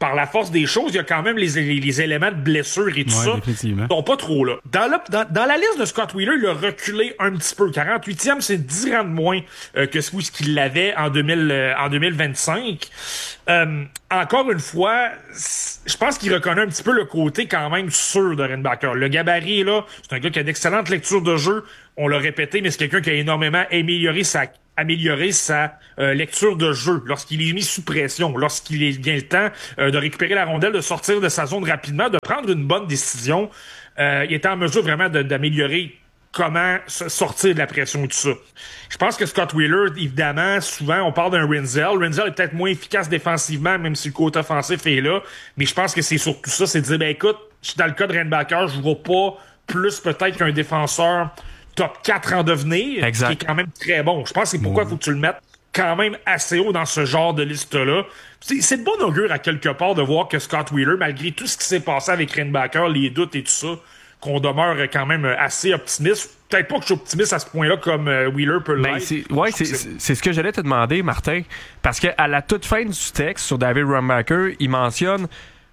par la force des choses, il y a quand même les, les, les éléments de blessure et tout ouais, ça qui sont pas trop là. Dans la, dans, dans la liste de Scott Wheeler, il a reculé un petit peu. quarante-huitième, c'est dix rangs de moins euh, que ce qu'il avait en, deux mille, euh, en deux mille vingt-cinq. Euh, encore une fois, je pense qu'il reconnaît un petit peu le côté quand même sûr de Reinbacher. Le gabarit, là, c'est un gars qui a d'excellentes lectures de jeu. On l'a répété, mais c'est quelqu'un qui a énormément amélioré sa améliorer sa euh, lecture de jeu lorsqu'il est mis sous pression, lorsqu'il est bien le temps euh, de récupérer la rondelle, de sortir de sa zone rapidement, de prendre une bonne décision. Euh, il était en mesure vraiment de, d'améliorer comment sortir de la pression et tout ça. Je pense que Scott Wheeler, évidemment, souvent, on parle d'un Rinzel. Rinzel est peut-être moins efficace défensivement, même si le côté offensif est là, mais je pense que c'est surtout ça, c'est de dire, ben écoute, dans le cas de Reinbacher, je vois pas plus peut-être qu'un défenseur top quatre en devenir, exact. Qui est quand même très bon. Je pense que c'est pourquoi il mmh. faut que tu le mettes quand même assez haut dans ce genre de liste-là. C'est, c'est de bon augure à quelque part de voir que Scott Wheeler, malgré tout ce qui s'est passé avec Reinbacher, les doutes et tout ça, qu'on demeure quand même assez optimiste. Peut-être pas que je suis optimiste à ce point-là comme euh, Wheeler peut l'être. Ben c'est, ouais, c'est, c'est, c'est ce que j'allais te demander, Martin, parce qu'à la toute fin du texte sur David Reinbacher, il mentionne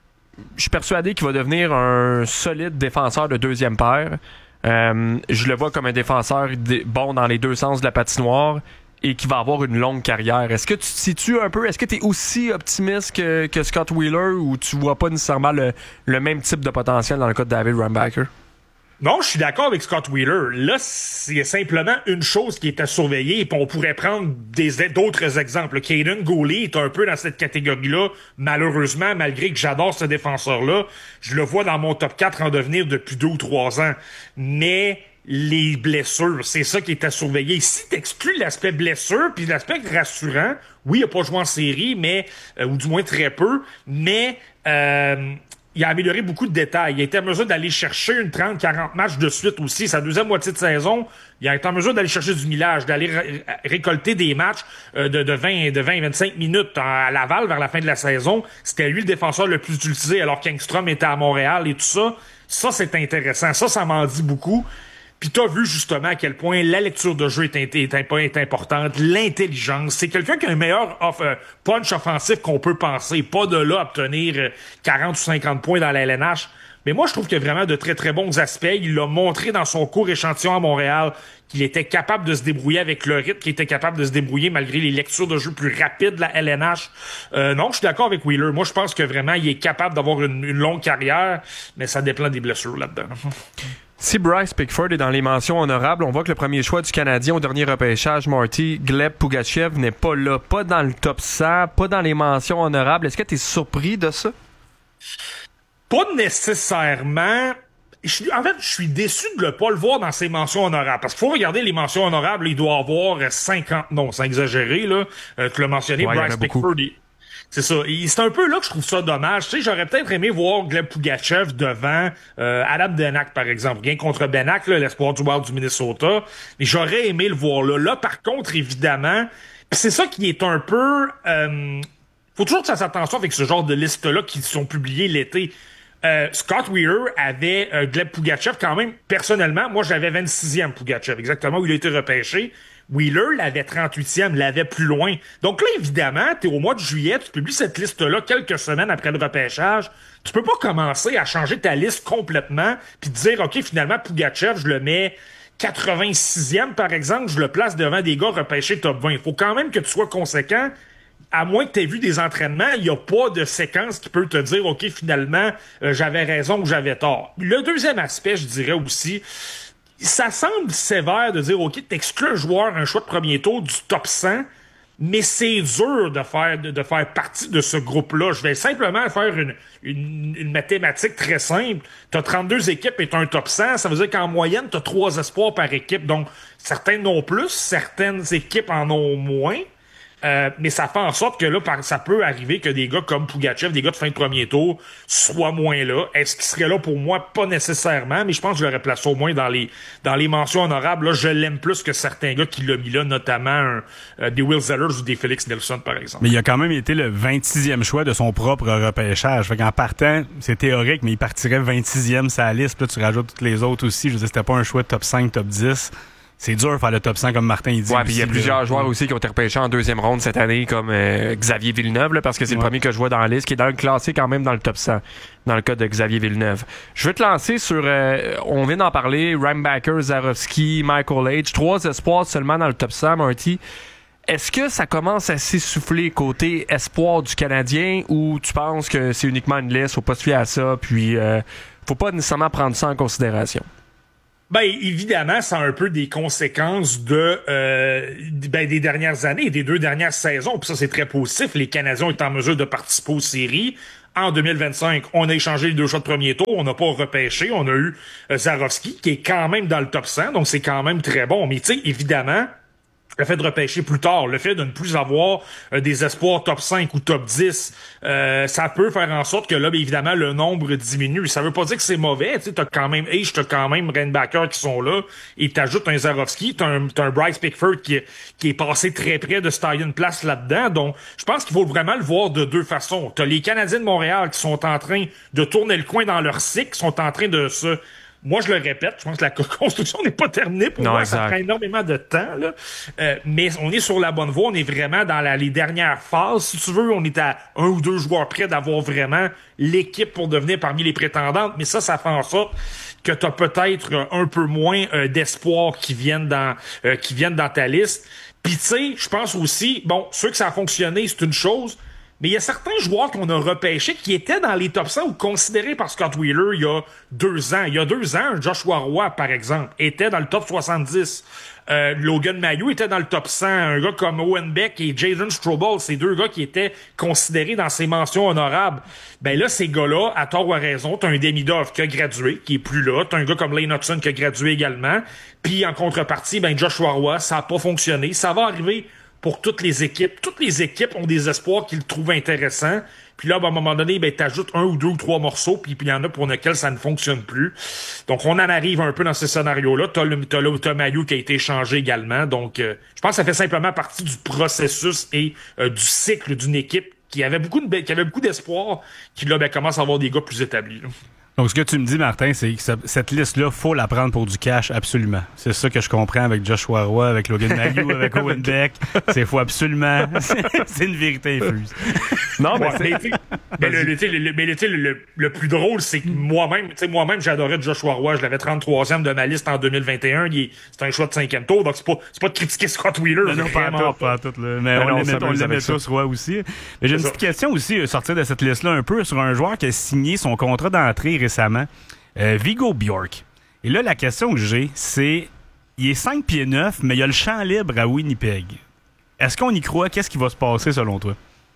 « Je suis persuadé qu'il va devenir un solide défenseur de deuxième paire. Euh, je le vois comme un défenseur d- bon dans les deux sens de la patinoire et qui va avoir une longue carrière. » Est-ce que tu te situes un peu? Est-ce que tu es aussi optimiste que, que Scott Wheeler ou tu vois pas nécessairement le, le même type de potentiel dans le cas de David Reinbacher? Non, je suis d'accord avec Scott Wheeler. Là, c'est simplement une chose qui est à surveiller, et puis on pourrait prendre des, d'autres exemples. Caden Goulet est un peu dans cette catégorie-là, malheureusement, malgré que j'adore ce défenseur-là. Je le vois dans mon top quatre en devenir depuis deux ou trois ans. Mais les blessures, c'est ça qui est à surveiller. Si t'exclus l'aspect blessure, puis l'aspect rassurant, oui, il a pas joué en série, mais euh, ou du moins très peu, mais... Euh, il a amélioré beaucoup de détails. Il a été en mesure d'aller chercher une trente à quarante matchs de suite aussi. Sa deuxième moitié de saison, il a été en mesure d'aller chercher du millage, d'aller ré- récolter des matchs euh, de, de vingt à vingt-cinq minutes à Laval vers la fin de la saison. C'était lui le défenseur le plus utilisé alors qu'Engstrom était à Montréal et tout ça. Ça, c'est intéressant. Ça, ça m'en dit beaucoup. Puis t'as vu justement à quel point la lecture de jeu est, est, est, est importante, l'intelligence. C'est quelqu'un qui a un meilleur off, euh, punch offensif qu'on peut penser. Pas de là obtenir euh, quarante ou cinquante points dans la L N H. Mais moi, je trouve qu'il y a vraiment de très, très bons aspects. Il l'a montré dans son court échantillon à Montréal qu'il était capable de se débrouiller avec le rythme, qu'il était capable de se débrouiller malgré les lectures de jeu plus rapides de la L N H. Euh, non, je suis d'accord avec Wheeler. Moi, je pense que vraiment, il est capable d'avoir une, une longue carrière, mais ça dépend des blessures là-dedans. Si Bryce Pickford est dans les mentions honorables, on voit que le premier choix du Canadien au dernier repêchage, Marty Gleb Pugachev, n'est pas là, pas dans le top cent, pas dans les mentions honorables. Est-ce que tu es surpris de ça? Pas nécessairement. Je suis, en fait, je suis déçu de ne pas le voir dans ses mentions honorables. Parce qu'il faut regarder les mentions honorables, il doit avoir cinquante noms, c'est exagéré, là. Euh, tu l'as mentionné, ouais, Bryce Pickford. Il... C'est ça. Et c'est un peu là que je trouve ça dommage. Tu sais, j'aurais peut-être aimé voir Gleb Pugachev devant euh, Adam Benak, par exemple. Rien contre Benak, là, l'espoir du Wild du Minnesota. Mais j'aurais aimé le voir là. Là, par contre, évidemment, pis c'est ça qui est un peu... Euh, faut toujours que ça s'attention avec ce genre de listes-là qui sont publiées l'été. Euh, Scott Wheeler avait euh, Gleb Pugachev quand même, personnellement, moi j'avais vingt-sixième Pugachev, exactement où il a été repêché. Wheeler l'avait trente-huitième, l'avait plus loin. Donc là, évidemment, t'es au mois de juillet, tu publies cette liste-là quelques semaines après le repêchage. Tu peux pas commencer à changer ta liste complètement puis te dire, OK, finalement, Pugachev, je le mets quatre-vingt-sixième, par exemple, je le place devant des gars repêchés top vingt. Il faut quand même que tu sois conséquent. À moins que tu aies vu des entraînements, il n'y a pas de séquence qui peut te dire, OK, finalement, euh, j'avais raison ou j'avais tort. Le deuxième aspect, je dirais aussi, ça semble sévère de dire, OK, t'exclus un joueur, un choix de premier tour du top cent, mais c'est dur de faire de, de faire partie de ce groupe-là. Je vais simplement faire une, une, une mathématique très simple. T'as trente-deux équipes et t'as un top cent, ça veut dire qu'en moyenne, t'as trois espoirs par équipe. Donc, certaines en ont plus, certaines équipes en ont moins. Euh, mais ça fait en sorte que là, ça peut arriver que des gars comme Pugachev, des gars de fin de premier tour, soient moins là. Est-ce qu'ils seraient là pour moi? Pas nécessairement, mais je pense que je l'aurais placé au moins dans les dans les mentions honorables. Là, je l'aime plus que certains gars qui l'ont mis là, notamment un, euh, des Will Zellers ou des Felix Nelson, par exemple. Mais il a quand même été le vingt-sixième choix de son propre repêchage. Fait qu'en partant, c'est théorique, mais il partirait vingt-sixième sa liste. Puis là, tu rajoutes toutes les autres aussi. Je veux dire, c'était pas un choix de top cinq, top dix. c'est dur de faire le top cent comme Martin il dit. Ouais, puis il y a aussi, plusieurs là. joueurs aussi qui ont été repêchés en deuxième ronde cette année, comme euh, Xavier Villeneuve, là, parce que c'est Ouais. le premier que je vois dans la liste, qui est dans le classé quand même dans le top cent, dans le cas de Xavier Villeneuve. Je vais te lancer sur, euh, on vient d'en parler, Rainbacker, Zarovski, Michael H, trois espoirs seulement dans le top cent, Marty. Est-ce que ça commence à s'essouffler côté espoir du Canadien, ou tu penses que c'est uniquement une liste, faut pas se fier à ça, puis euh, faut pas nécessairement prendre ça en considération? Ben évidemment, ça a un peu des conséquences de euh, ben, des dernières années, des deux dernières saisons. Puis ça, c'est très positif. Les Canadiens ont été en mesure de participer aux séries. En deux mille vingt-cinq, on a échangé les deux choix de premier tour. On n'a pas repêché. On a eu euh, Zarovski, qui est quand même dans le top cent. Donc, c'est quand même très bon. Mais tu sais, évidemment, le fait de repêcher plus tard, le fait de ne plus avoir euh, des espoirs top cinq ou top dix, euh, ça peut faire en sorte que là, bien évidemment, le nombre diminue. Ça veut pas dire que c'est mauvais. Tu sais, t'as quand même H, t'as quand même Rainbacker qui sont là, et t'ajoutes un Zarovski, t'as un, t'as un Bryce Pickford qui, qui est passé très près de se tailler une place là-dedans. Donc, je pense qu'il faut vraiment le voir de deux façons. T'as les Canadiens de Montréal qui sont en train de tourner le coin dans leur cycle, qui sont en train de se... Moi, je le répète, je pense que la construction n'est pas terminée pour non, moi. exact. Ça prend énormément de temps, là. Euh, mais on est sur la bonne voie. On est vraiment dans la, les dernières phases. Si tu veux, on est à un ou deux joueurs près d'avoir vraiment l'équipe pour devenir parmi les prétendantes. Mais ça, ça fait en sorte que tu as peut-être un peu moins euh, d'espoir qui viennent dans euh, qui viennent dans ta liste. Puis tu sais, je pense aussi, bon, ceux que ça a fonctionné, c'est une chose. Mais il y a certains joueurs qu'on a repêchés qui étaient dans les top cent ou considérés par Scott Wheeler il y a deux ans. Il y a deux ans, Joshua Roy, par exemple, était dans le top soixante-dix. Euh, Logan Mailloux était dans le top cent. Un gars comme Owen Beck et Jaden Strobel, c'est deux gars qui étaient considérés dans ces mentions honorables. Ben là, ces gars-là, à tort ou à raison, t'as un Demidov qui a gradué, qui est plus là. T'as un gars comme Lane Hudson qui a gradué également. Puis en contrepartie, ben Joshua Roy, ça a pas fonctionné. Ça va arriver pour toutes les équipes. Toutes les équipes ont des espoirs qu'ils trouvent intéressants. Puis là, ben, à un moment donné, ben, t'ajoutes un ou deux ou trois morceaux, puis il y en a pour lesquels ça ne fonctionne plus. Donc, on en arrive un peu dans ce scénario-là. T'as le, t'as le, t'as Mailloux qui a été échangé également. Donc, euh, je pense que ça fait simplement partie du processus et euh, du cycle d'une équipe qui avait beaucoup de, qui avait beaucoup d'espoir, qui là, ben, commence à avoir des gars plus établis, là. Donc, ce que tu me dis, Martin, c'est que cette liste-là, faut la prendre pour du cash, absolument. C'est ça que je comprends avec Joshua Roy, avec Logan Mailloux, avec Owen Beck. C'est faut absolument. C'est une vérité infuse. Non, mais Ouais, mais, tu sais, mais le, le, tu sais, le, mais le, tu sais, le, le plus drôle, c'est que moi-même, tu sais, moi-même, j'adorais Joshua Roy. Je l'avais trente-troisième de ma liste en deux mille vingt et un. Il est, c'est un choix de cinquième tour, donc c'est pas, c'est pas de critiquer Scott Wheeler. Non, pas à tout, pas à tout, là. Mais non, on non, l'aimait, ça on m'amuse l'aimait avec ça. tous, Roy aussi. Mais j'ai une C'est petite question aussi, euh, sortir de cette liste-là un peu, sur un joueur qui a signé son contrat d'entrée récemment, euh, Viggo Bjork. Et là, la question que j'ai, c'est, il est cinq pieds neuf, mais il y a le champ libre à Winnipeg. Est-ce qu'on y croit? Qu'est-ce qui va se passer selon toi?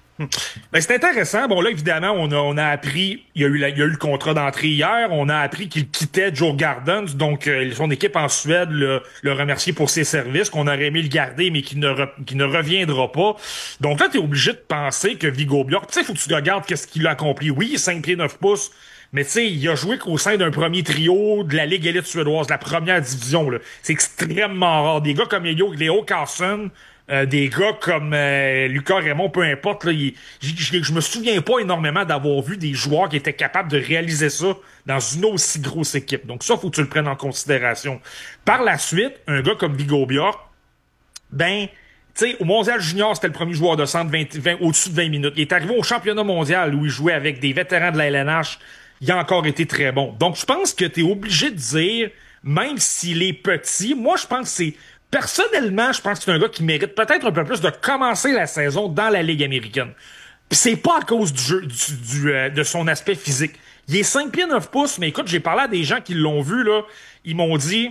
Ben, c'est intéressant. Bon, là, évidemment, on a, on a appris, il y a eu la, il y a eu le contrat d'entrée hier. On a appris qu'il quittait Joe Gardens. Donc, euh, son équipe en Suède le, le remercier pour ses services, qu'on aurait aimé le garder, mais qui ne, re, qui ne reviendra pas. Donc là, t'es obligé de penser que Viggo Bjork, tu sais, faut que tu regardes qu'est-ce qu'il a accompli. Oui, il est cinq pieds neuf pouces. Mais tu sais, il a joué qu'au sein d'un premier trio de la Ligue élite suédoise, la première division, là. C'est extrêmement rare. Des gars comme Léo Carlson, euh, des gars comme euh, Lucas Raymond, peu importe, là, il, j- j- je me souviens pas énormément d'avoir vu des joueurs qui étaient capables de réaliser ça dans une aussi grosse équipe. Donc ça, faut que tu le prennes en considération. Par la suite, un gars comme Viggo Bjork, ben... Tu sais, au Mondial Junior, c'était le premier joueur de centre vingt, vingt, au-dessus de vingt minutes. Il est arrivé au championnat mondial où il jouait avec des vétérans de la L N H. Il a encore été très bon. Donc, je pense que tu es obligé de dire, même s'il est petit, moi, je pense que c'est... Personnellement, je pense que c'est un gars qui mérite peut-être un peu plus de commencer la saison dans la Ligue américaine. Puis c'est pas à cause du jeu, du, du, euh, de son aspect physique. Il est cinq pieds neuf pouces, mais écoute, j'ai parlé à des gens qui l'ont vu, là. Ils m'ont dit...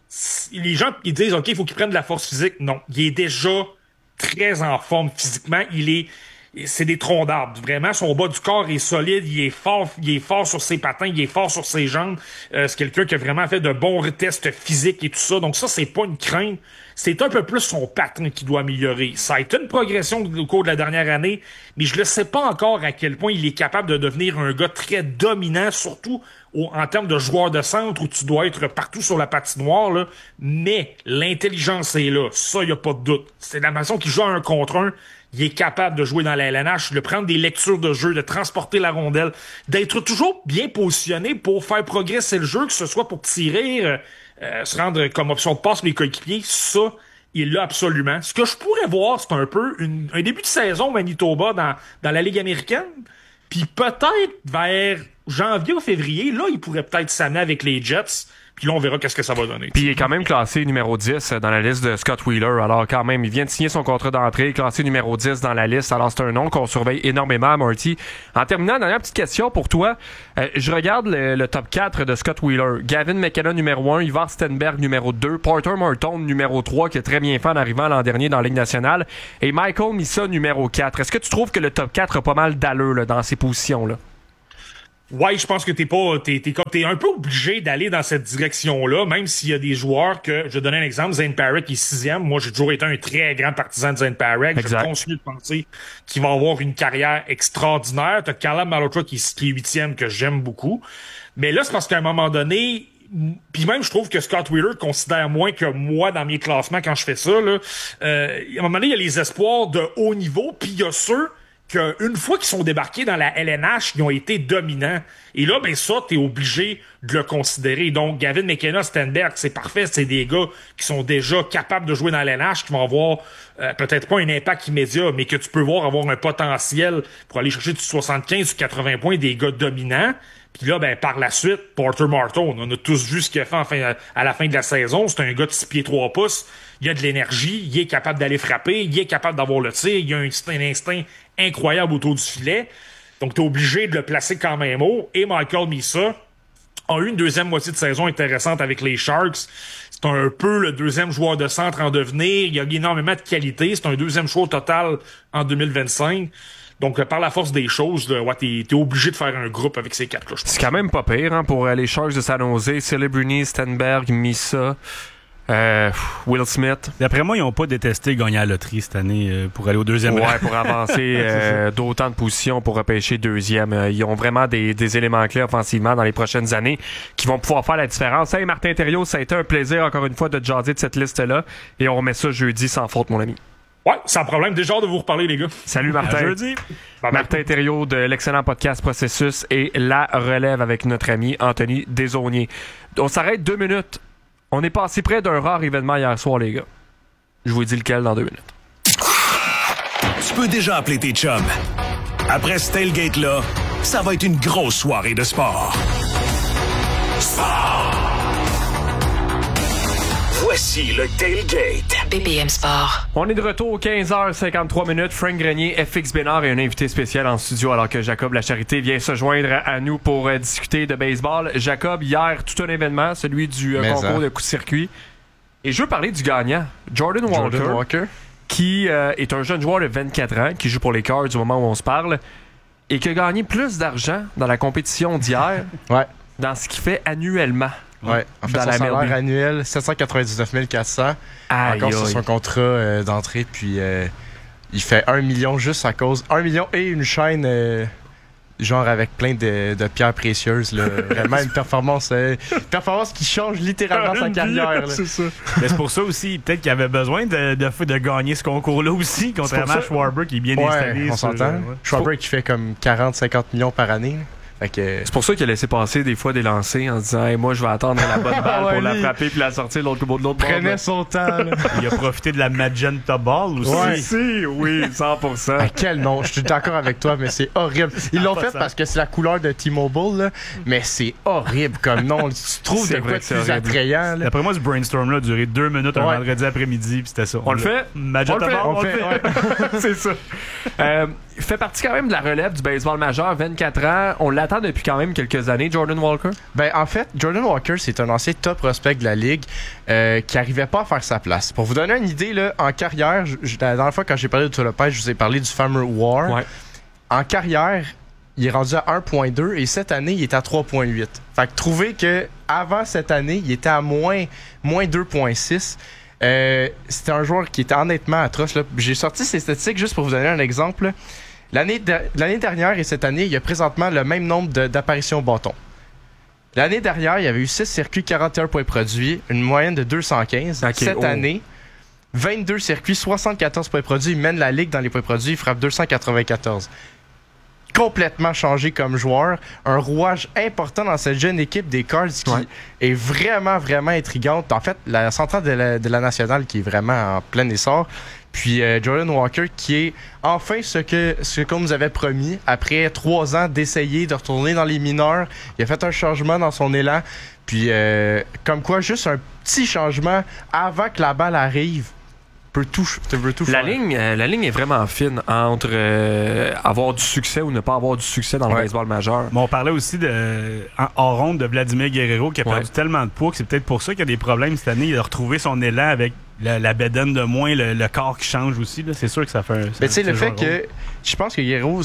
Les gens, ils disent, OK, il faut qu'il prenne de la force physique. Non, il est déjà très en forme physiquement. Il est, c'est des troncs d'arbres. Vraiment, son bas du corps est solide. Il est fort, il est fort sur ses patins. Il est fort sur ses jambes. Euh, c'est quelqu'un qui a vraiment fait de bons tests physiques et tout ça. Donc ça, c'est pas une crainte. C'est un peu plus son patin qui doit améliorer. Ça a été une progression au cours de la dernière année, mais je ne sais pas encore à quel point il est capable de devenir un gars très dominant, surtout au, en termes de joueur de centre où tu dois être partout sur la patinoire, là. Mais l'intelligence est là. Ça, il n'y a pas de doute. C'est la façon qu'il joue à un contre un. il est capable de jouer dans la L N H, de prendre des lectures de jeu, de transporter la rondelle, d'être toujours bien positionné pour faire progresser le jeu, que ce soit pour tirer, euh, euh, se rendre comme option de passe pour les coéquipiers. Ça, il l'a absolument. Ce que je pourrais voir, c'est un peu une, un début de saison Manitoba dans, dans la Ligue américaine. Puis peut-être vers janvier ou février, là, il pourrait peut-être s'amener avec les Jets. Puis là, on verra qu'est-ce que ça va donner. Puis il est quand même classé numéro dix dans la liste de Scott Wheeler. Alors quand même, il vient de signer son contrat d'entrée, classé numéro dix dans la liste. Alors c'est un nom qu'on surveille énormément, Marty. En terminant, dernière petite question pour toi. Euh, je regarde le, le top quatre de Scott Wheeler. Gavin McKenna numéro un, Ivar Stenberg numéro deux, Porter Marton numéro trois, qui a très bien fait en arrivant l'an dernier dans la Ligue nationale, et Michael Misa numéro quatre. Est-ce que tu trouves que le top quatre a pas mal d'allure là, dans ces positions-là? Ouais, je pense que t'es pas, t'es, t'es comme, t'es un peu obligé d'aller dans cette direction-là, même s'il y a des joueurs que, je vais donner un exemple, Zane Parrott qui est sixième. Moi, j'ai toujours été un très grand partisan de Zane Parrott. Exact. Je continue de penser qu'il va avoir une carrière extraordinaire. T'as Callum Malhotra qui, qui est huitième, que j'aime beaucoup. Mais là, c'est parce qu'à un moment donné, puis même, je trouve que Scott Wheeler considère moins que moi dans mes classements quand je fais ça, là. Euh, à un moment donné, il y a les espoirs de haut niveau, puis il y a ceux qu'une fois qu'ils sont débarqués dans la L N H, ils ont été dominants. Et là, ben ça, t'es obligé de le considérer. Donc, Gavin McKenna, Stenberg, c'est parfait. C'est des gars qui sont déjà capables de jouer dans la L N H, qui vont avoir euh, peut-être pas un impact immédiat, mais que tu peux voir avoir un potentiel pour aller chercher du soixante-quinze ou quatre-vingts points, des gars dominants. Puis là, ben par la suite, Porter Marton, on a tous vu ce qu'il a fait enfin, à la fin de la saison. C'est un gars de six pieds trois pouces. Il a de l'énergie, il est capable d'aller frapper, il est capable d'avoir le tir, il a un, un instinct incroyable autour du filet. Donc, t'es obligé de le placer quand même haut. Et Michael Misa a eu une deuxième moitié de saison intéressante avec les Sharks. C'est un peu le deuxième joueur de centre en devenir. Il a énormément de qualité. C'est un deuxième choix au total en deux mille vingt-cinq. Donc, par la force des choses, là, ouais, t'es, t'es obligé de faire un groupe avec ces quatre-là. C'est quand même pas pire hein, pour euh, les Sharks de San Jose. Celebrini, Stenberg, Misa, euh, Will Smith. D'après moi, ils n'ont pas détesté gagner à la loterie cette année euh, pour aller au deuxième rang. Ouais, pour avancer euh, d'autant de positions pour repêcher deuxième. Euh, ils ont vraiment des, des éléments clés offensivement dans les prochaines années qui vont pouvoir faire la différence. Hey, Martin Thériault, ça a été un plaisir encore une fois de jaser de cette liste-là. Et on remet ça jeudi sans faute, mon ami. Ouais, sans problème. Déjà hâte de vous reparler, les gars. Salut, Martin. À jeudi. Bye, Martin Thériault de l'excellent podcast Processus et La Relève avec notre ami Anthony Desaulniers. On s'arrête deux minutes. On est passé près d'un rare événement hier soir, les gars. Je vous dis lequel dans deux minutes. Tu peux déjà appeler tes chums. Après ce tailgate-là, ça va être une grosse soirée de sport. Sport! Voici le tailgate. B P M Sport. On est de retour, quinze heures cinquante-trois minutes. Frank Grenier, F X Bénard et un invité spécial en studio alors que Jacob Lacharité vient se joindre à nous pour euh, discuter de baseball. Jacob, hier, tout un événement, celui du euh, concours hein. de coup de circuit. Et je veux parler du gagnant, Jordan Walker, Jordan Walker. qui euh, est un jeune joueur de vingt-quatre ans, qui joue pour les Cards au moment où on se parle, et qui a gagné plus d'argent dans la compétition d'hier ouais. dans ce qu'il fait annuellement. Ouais, en fait, son salaire annuel, sept cent quatre-vingt-dix-neuf mille quatre cents. Aïe, encore aïe. sur son contrat euh, d'entrée. Puis euh, il fait un million juste à cause. un million et une chaîne, euh, genre avec plein de, de pierres précieuses. Là. Vraiment une performance, euh, performance qui change littéralement sa carrière. Là. C'est ça. Mais c'est pour ça aussi, peut-être qu'il avait besoin de, de, de gagner ce concours-là aussi, contrairement à Schwarber qui est bien ouais, installé. On s'entend. Ouais. Schwarber qui fait comme quarante à cinquante millions par année. Là. Que... C'est pour ça qu'il a laissé passer des fois des lancers en se disant hey, moi je vais attendre la bonne balle ouais, pour lui, la frapper puis la sortir de l'autre bout de l'autre bord. Prenait son temps. Là. Il a profité de la Magenta Ball aussi. Ouais. Si, oui, cent pour cent. À quel nom? Je suis d'accord avec toi, mais c'est horrible. Ils l'ont fait parce que c'est la couleur de T-Mobile, là, mais c'est horrible comme nom. Tu trouves de quoi de plus attrayant? Là. D'après moi, ce brainstorm-là a duré deux minutes un ouais. vendredi après-midi, puis c'était ça. On, on le fait? Magenta on le fait, Ball, on, on le fait. fait. Ouais. C'est ça. Euh, il fait partie quand même de la relève du baseball majeur, vingt-quatre ans. On l'attend depuis quand même quelques années, Jordan Walker. Ben en fait, Jordan Walker, c'est un ancien top prospect de la Ligue euh, qui n'arrivait pas à faire sa place. Pour vous donner une idée, là, en carrière, je, la dernière fois quand j'ai parlé de Lopez, je vous ai parlé du Farmer War. Ouais. En carrière, il est rendu à un virgule deux et cette année, il est à trois virgule huit. Fait que trouvez que avant cette année, il était à moins, moins deux virgule six. Euh, c'était un joueur qui était honnêtement atroce. Là. J'ai sorti ces statistiques juste pour vous donner un exemple. L'année, de, l'année dernière et cette année, il y a présentement le même nombre de, d'apparitions au bâton. L'année dernière, il y avait eu six circuits, quarante et un points produits, une moyenne de deux cent quinze. Okay, cette oh. année, vingt-deux circuits, soixante-quatorze points produits. Il mène la ligue dans les points produits. Il frappe deux cent quatre-vingt-quatorze. Complètement changé comme joueur. Un rouage important dans cette jeune équipe des Cards qui ouais. est vraiment, vraiment intrigante. En fait, la centrale de la, de la nationale qui est vraiment en plein essor. Puis euh, Jordan Walker qui est enfin ce que ce qu'on nous avait promis après trois ans d'essayer de retourner dans les mineurs. Il a fait un changement dans son élan. Puis euh, comme quoi, juste un petit changement avant que la balle arrive peut tout, peut tout la faire. Ligne, euh, la ligne est vraiment fine entre euh, avoir du succès ou ne pas avoir du succès dans ouais. le baseball majeur. Mais on parlait aussi de, en, en ronde de Vladimir Guerrero qui a perdu ouais. tellement de poids que c'est peut-être pour ça qu'il y a des problèmes cette année. Il a retrouvé son élan avec la, la bédaine de moins, le, le corps qui change aussi. Là. C'est sûr que ça fait un. Mais tu sais, le fait que rôle. Je pense que Guerrero,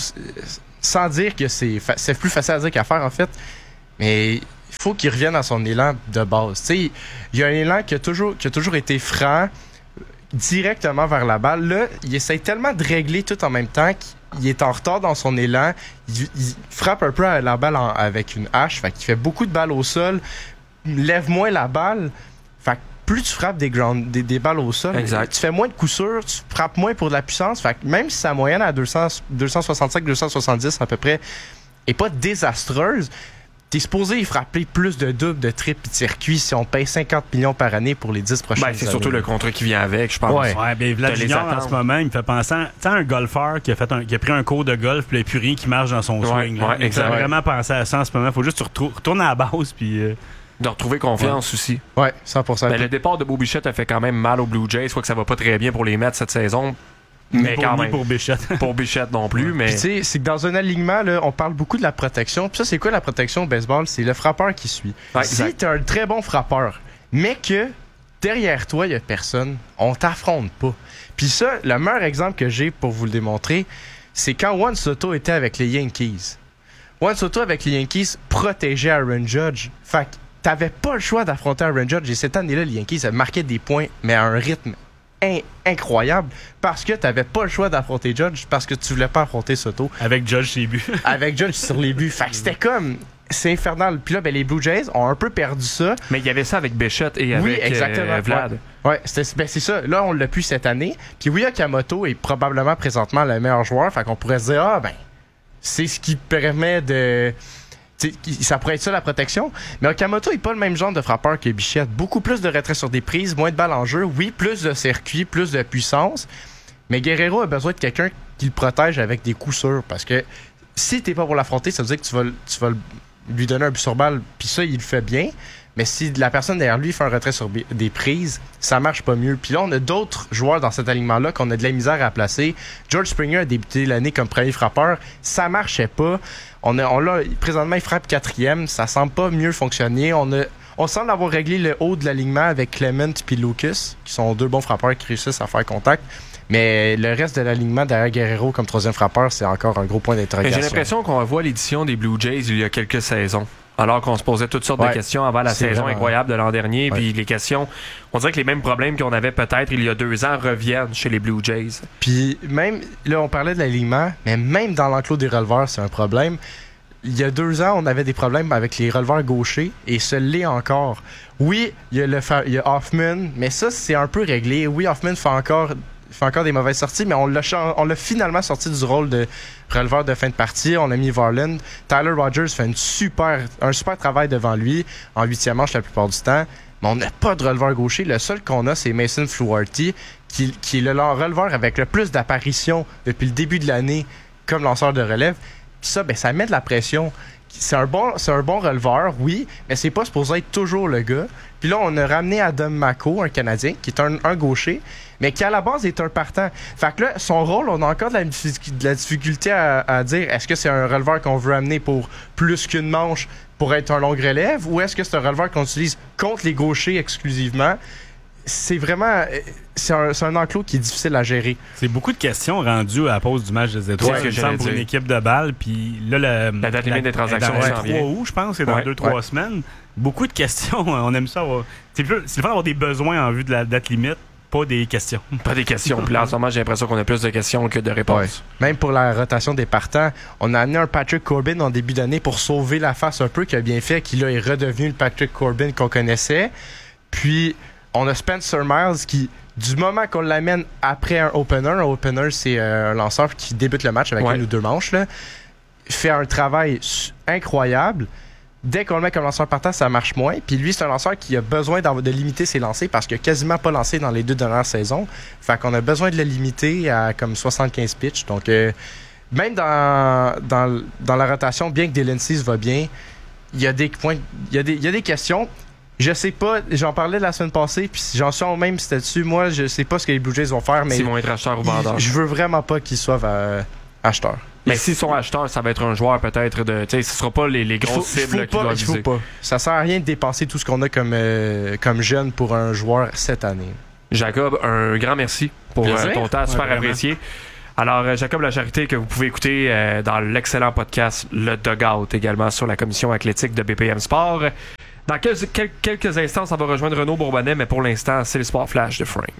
sans dire que c'est, fa- c'est plus facile à dire qu'à faire en fait, mais il faut qu'il revienne à son élan de base. Tu sais, il y a un élan qui a toujours, qui a toujours été franc, directement vers la balle. Là, il essaie tellement de régler tout en même temps qu'il est en retard dans son élan. Il, il frappe un peu à la balle en, avec une hache. Fait qu'il fait beaucoup de balles au sol. Lève moins la balle. Fait que plus tu frappes des, ground, des, des balles au sol, exact. Tu fais moins de coups sûrs, tu frappes moins pour de la puissance. Fait que même si sa moyenne à deux cents, deux cent soixante-cinq deux cent soixante-dix à peu près est pas désastreuse, t'es supposé y frapper plus de doubles, de triples et de circuits si on paye cinquante millions par année pour les dix prochaines ben, années. C'est surtout le contrat qui vient avec, je pense. Ouais, ouais ben Vlad Junior en ce moment, il me fait penser à un golfeur qui a, fait un, qui a pris un cours de golf puis il n'y a plus rien qui marche dans son swing. Ouais, ouais, il fait vraiment penser à ça en ce moment. Il faut juste que tu retournes à la base puis... Euh... de retrouver confiance ouais. aussi. Ouais, cent pour cent. Ben, le départ de Bo Bichette a fait quand même mal aux Blue Jays. Soit que ça va pas très bien pour les Mets cette saison. Mais pour, quand même. pour Bichette. Pour Bichette non plus. Mais... tu sais, c'est que dans un alignement, là, on parle beaucoup de la protection. Puis ça, c'est quoi la protection au baseball? C'est le frappeur qui suit. Ouais, si t'es un très bon frappeur, mais que derrière toi, il y a personne, on t'affronte pas. Puis ça, le meilleur exemple que j'ai pour vous le démontrer, c'est quand Juan Soto était avec les Yankees. Juan Soto avec les Yankees protégeait Aaron Judge. Fait que t'avais pas le choix d'affronter Aaron Judge. Et cette année-là, les Yankees marquaient des points, mais à un rythme In- incroyable parce que t'avais pas le choix d'affronter Judge parce que tu voulais pas affronter Soto avec Judge sur les buts avec Judge sur les buts. Fait que c'était comme c'est infernal. Puis là ben, les Blue Jays ont un peu perdu ça, mais il y avait ça avec Bichette et avec oui, exactement. Euh, Vlad ouais, ouais c'était, ben, c'est ça, là on l'a plus cette année. Puis oui, Okamoto est probablement présentement le meilleur joueur, fait qu'on pourrait se dire ah ben c'est ce qui permet de t'sais, ça pourrait être ça la protection, mais Okamoto n'est pas le même genre de frappeur que Bichette. Beaucoup plus de retrait sur des prises, moins de balles en jeu, oui, plus de circuit, plus de puissance, mais Guerrero a besoin de quelqu'un qui le protège avec des coups sûrs, parce que si t'es pas pour l'affronter, ça veut dire que tu vas, tu vas lui donner un but sur balle, puis ça, il le fait bien, mais si la personne derrière lui fait un retrait sur des prises, ça marche pas mieux. Puis là, on a d'autres joueurs dans cet alignement-là qu'on a de la misère à placer. George Springer a débuté l'année comme premier frappeur, ça marchait pas. On a, on l'a, présentement, il frappe quatrième. Ça semble pas mieux fonctionner. On a, on semble avoir réglé le haut de l'alignement avec Clement et Lucas, qui sont deux bons frappeurs qui réussissent à faire contact. Mais le reste de l'alignement derrière Guerrero comme troisième frappeur, c'est encore un gros point d'interrogation. J'ai l'impression qu'on revoit l'édition des Blue Jays il y a quelques saisons. Alors qu'on se posait toutes sortes ouais, de questions avant la saison vraiment incroyable de l'an dernier. Ouais. Puis les questions, on dirait que les mêmes problèmes qu'on avait peut-être il y a deux ans reviennent chez les Blue Jays. Puis même, là, on parlait de l'alignement, mais même dans l'enclos des releveurs, c'est un problème. Il y a deux ans, on avait des problèmes avec les releveurs gauchers et ce l'est encore. Oui, il y a, le fa- il y a Hoffman, mais ça, c'est un peu réglé. Oui, Hoffman fait encore... fait encore des mauvaises sorties, mais on l'a, on l'a finalement sorti du rôle de releveur de fin de partie. On a mis Varland. Tyler Rogers fait une super, un super travail devant lui en huitième manche la plupart du temps, mais on n'a pas de releveur gaucher. Le seul qu'on a, c'est Mason Fluharty, qui, qui est le releveur avec le plus d'apparitions depuis le début de l'année comme lanceur de relève. Puis ça, ben, ça met de la pression. C'est un bon, c'est un bon releveur, oui, mais c'est pas supposé être toujours le gars. Puis là, on a ramené Adam Mako, un Canadien, qui est un, un gaucher, mais qui à la base est un partant. Fait que là, son rôle, on a encore de la, de la difficulté à, à dire est-ce que c'est un releveur qu'on veut amener pour plus qu'une manche pour être un long relève, ou est-ce que c'est un releveur qu'on utilise contre les gauchers exclusivement? C'est vraiment... C'est un, c'est un enclos qui est difficile à gérer. C'est beaucoup de questions rendues à la pause du match des étoiles. Ouais, il semble pour une équipe de balle. Puis là, le, la date limite des transactions dans le trois août, je pense, c'est dans ouais, deux trois ouais. semaines. Beaucoup de questions. On aime ça. Avoir... C'est, plus, c'est le fun d'avoir des besoins en vue de la date limite, pas des questions. Pas des questions. Puis là, en ce moment, j'ai l'impression qu'on a plus de questions que de réponses. Ouais. Même pour la rotation des partants, on a amené un Patrick Corbin en début d'année pour sauver la face un peu, qui a bien fait, qui là est redevenu le Patrick Corbin qu'on connaissait. Puis, on a Spencer Miles qui... Du moment qu'on l'amène après un opener, un opener, c'est euh, un lanceur qui débute le match avec ouais. une ou deux manches, là, fait un travail incroyable. Dès qu'on le met comme lanceur partant, ça marche moins. Puis lui, c'est un lanceur qui a besoin de limiter ses lancers parce qu'il n'a quasiment pas lancé dans les deux dernières saisons. Fait qu'on a besoin de le limiter à comme soixante-quinze pitches. Donc, euh, même dans, dans, dans la rotation, bien que Dylan Cease va bien, il y a des points, il y a des, il y a des questions. Je sais pas, j'en parlais la semaine passée, puis j'en suis au même statut. Moi, je sais pas ce que les Blue Jays vont faire, mais s'ils vont être acheteurs ou vendeurs. Je veux vraiment pas qu'ils soient euh, acheteurs. Mais s'ils sont acheteurs, ça va être un joueur peut-être de. Tu sais, ce sera pas les, les grosses faut, cibles qu'ils doivent viser. Il faut pas. Ça sert à rien de dépenser tout ce qu'on a comme, euh, comme jeune pour un joueur cette année. Jacob, un grand merci pour euh, ton temps, super ouais, apprécié. Alors, euh, Jacob Lacharité, que vous pouvez écouter euh, dans l'excellent podcast Le Dugout, également sur la commission athlétique de B P M Sport. Dans quelques, quelques instants, ça va rejoindre Renaud Bourbonnais, mais pour l'instant, c'est le Sport Flash de Frank.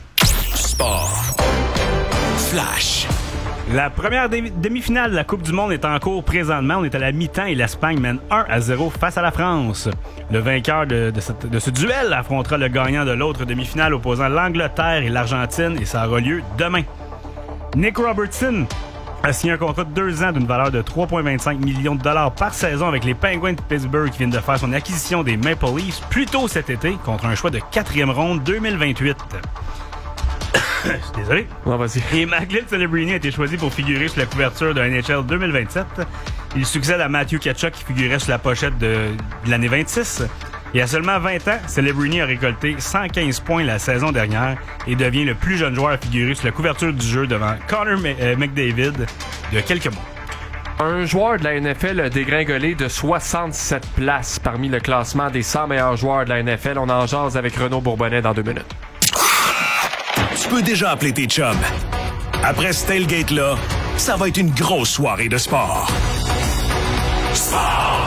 Sport Flash. La première demi-finale de la Coupe du Monde est en cours présentement. On est à la mi-temps et l'Espagne mène un à zéro face à la France. Le vainqueur de, de, cette, de ce duel affrontera le gagnant de l'autre demi-finale opposant l'Angleterre et l'Argentine et ça aura lieu demain. Nick Robertson a signé un contrat de deux ans d'une valeur de trois virgule vingt-cinq millions de dollars par saison avec les Penguins de Pittsburgh qui viennent de faire son acquisition des Maple Leafs plus tôt cet été contre un choix de quatrième ronde deux mille vingt-huit. Je suis désolé. Ouais, vas-y. Et Maglin Celebrini a été choisi pour figurer sur la couverture de N H L deux mille vingt-sept. Il succède à Matthew Tkachuk qui figurait sur la pochette de, de l'année vingt-six. Et à seulement vingt ans, Celebrini a récolté cent quinze points la saison dernière et devient le plus jeune joueur à figurer sur la couverture du jeu devant Connor McDavid de quelques mois. Un joueur de la N F L a dégringolé de soixante-sept places parmi le classement des cent meilleurs joueurs de la N F L. On en jase avec Renaud Bourbonnais dans deux minutes. Tu peux déjà appeler tes chums. Après ce tailgate-là, ça va être une grosse soirée de sport. Sport!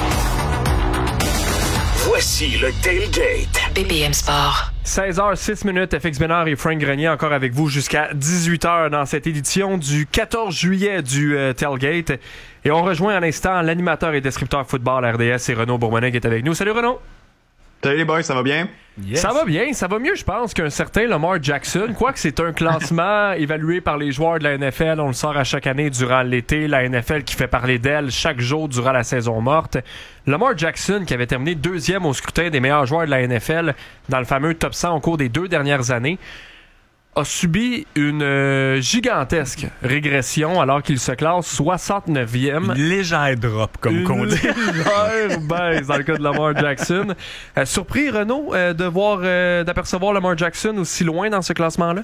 Voici le tailgate. B P M Sport. seize heures six minutes, F X Bénard et Frank Grenier encore avec vous jusqu'à dix-huit heures dans cette édition du quatorze juillet du euh, tailgate. Et on rejoint à l'instant l'animateur et descripteur football R D S et Renaud Bourbonnais qui est avec nous. Salut Renaud! Salut les boys, ça va bien? Yes. Ça va bien, ça va mieux je pense qu'un certain Lamar Jackson, quoique c'est un classement évalué par les joueurs de la N F L, on le sort à chaque année durant l'été, la N F L qui fait parler d'elle chaque jour durant la saison morte. Lamar Jackson qui avait terminé deuxième au scrutin des meilleurs joueurs de la N F L dans le fameux top cent au cours des deux dernières années, a subi une euh, gigantesque régression alors qu'il se classe soixante-neuvième. Une légère drop, comme qu'on dit. Une légère baisse dans le cas de Lamar Jackson. Euh, surpris, Renaud, euh, de voir, euh, d'apercevoir Lamar Jackson aussi loin dans ce classement-là?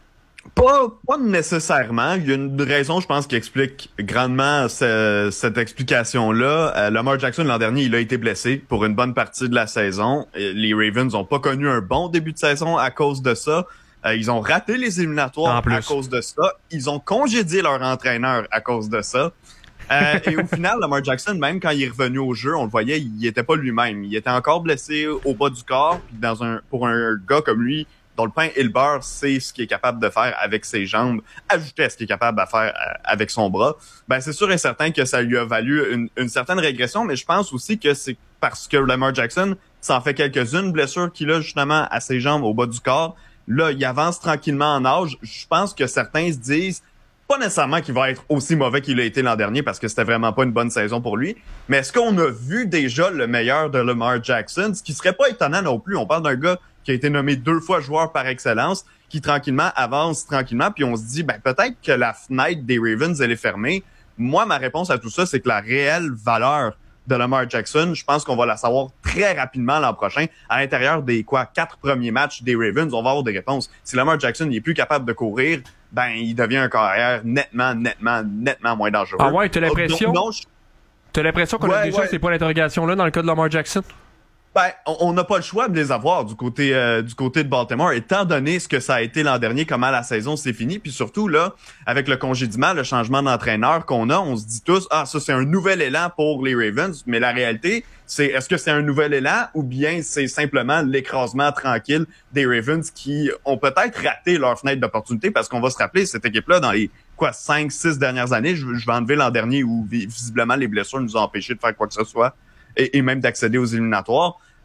Pas, pas nécessairement. Il y a une raison, je pense, qui explique grandement ce, cette explication-là. Euh, Lamar Jackson, l'an dernier, il a été blessé pour une bonne partie de la saison. Les Ravens n'ont pas connu un bon début de saison à cause de ça. Euh, ils ont raté les éliminatoires à cause de ça. Ils ont congédié leur entraîneur à cause de ça. Euh, et au final, Lamar Jackson, même quand il est revenu au jeu, on le voyait, il était pas lui-même. Il était encore blessé au bas du corps. Puis dans un, pour un gars comme lui, dont le pain et le beurre, c'est ce qu'il est capable de faire avec ses jambes, ajouté à ce qu'il est capable de faire euh, avec son bras, ben c'est sûr et certain que ça lui a valu une, une certaine régression. Mais je pense aussi que c'est parce que Lamar Jackson, ça en fait quelques-unes blessures qu'il a justement à ses jambes au bas du corps. Là, il avance tranquillement en âge. Je pense que certains se disent, pas nécessairement qu'il va être aussi mauvais qu'il a été l'an dernier parce que c'était vraiment pas une bonne saison pour lui. Mais est-ce qu'on a vu déjà le meilleur de Lamar Jackson? Ce qui serait pas étonnant non plus. On parle d'un gars qui a été nommé deux fois joueur par excellence, qui tranquillement avance tranquillement, puis on se dit, ben peut-être que la fenêtre des Ravens, elle est fermée. Moi, ma réponse à tout ça, c'est que la réelle valeur de Lamar Jackson, je pense qu'on va la savoir très rapidement l'an prochain. À l'intérieur des quoi quatre premiers matchs des Ravens, on va avoir des réponses. Si Lamar Jackson n'est plus capable de courir, ben il devient un carrière nettement, nettement, nettement moins dangereux. Ah ouais, t'as l'impression, Donc, non, je... t'as l'impression qu'on ouais, a déjà ouais. ces points d'interrogation-là dans le cas de Lamar Jackson? Ben, on n'a pas le choix de les avoir du côté euh, du côté de Baltimore, étant donné ce que ça a été l'an dernier, comment la saison s'est finie, puis surtout là, avec le congédiement, le changement d'entraîneur qu'on a, on se dit tous, ah ça c'est un nouvel élan pour les Ravens, mais la réalité, c'est est-ce que c'est un nouvel élan ou bien c'est simplement l'écrasement tranquille des Ravens qui ont peut-être raté leur fenêtre d'opportunité, parce qu'on va se rappeler cette équipe-là dans les quoi cinq, six dernières années, je, je vais enlever l'an dernier où visiblement les blessures nous ont empêché de faire quoi que ce soit. Et, et même d'accéder aux éliminatoires,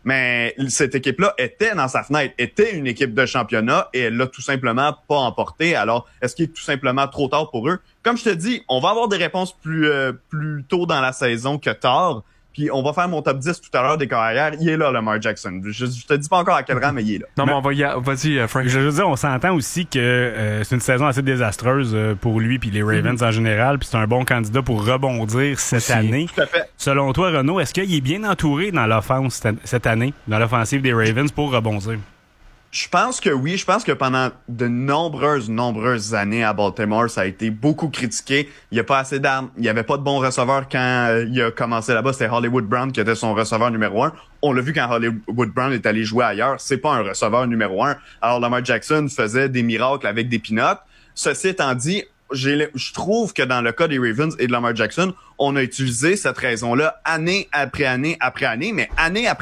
Mais cette équipe-là était dans sa fenêtre, était une équipe de championnat et elle l'a tout simplement pas emporté. Alors, est-ce qu'il est tout simplement trop tard pour eux? Comme je te dis, on va avoir des réponses plus, euh, plus tôt dans la saison que tard. Puis on va faire mon top dix tout à l'heure des carrières. Il est là, Lamar Jackson. Je, je te dis pas encore à quel rang, mais il est là. Non, mais on va y a... Vas-y, euh, Frank. Je veux dire, on s'entend aussi que euh, c'est une saison assez désastreuse euh, pour lui puis les Ravens mm-hmm. en général. Puis c'est un bon candidat pour rebondir cette aussi. année. Tout à fait. Selon toi, Renaud, est-ce qu'il est bien entouré dans l'offense cette année, dans l'offensive des Ravens pour rebondir? Je pense que oui. Je pense que pendant de nombreuses, nombreuses années à Baltimore, ça a été beaucoup critiqué. Il n'y a pas assez d'armes. Il n'y avait pas de bons receveurs quand euh, il a commencé là-bas. C'était Hollywood Brown qui était son receveur numéro un. On l'a vu quand Hollywood Brown est allé jouer ailleurs. C'est pas un receveur numéro un. Alors Lamar Jackson faisait des miracles avec des peanuts. Ceci étant dit, j'ai, je trouve que dans le cas des Ravens et de Lamar Jackson, on a utilisé cette raison-là année après année après année, mais année après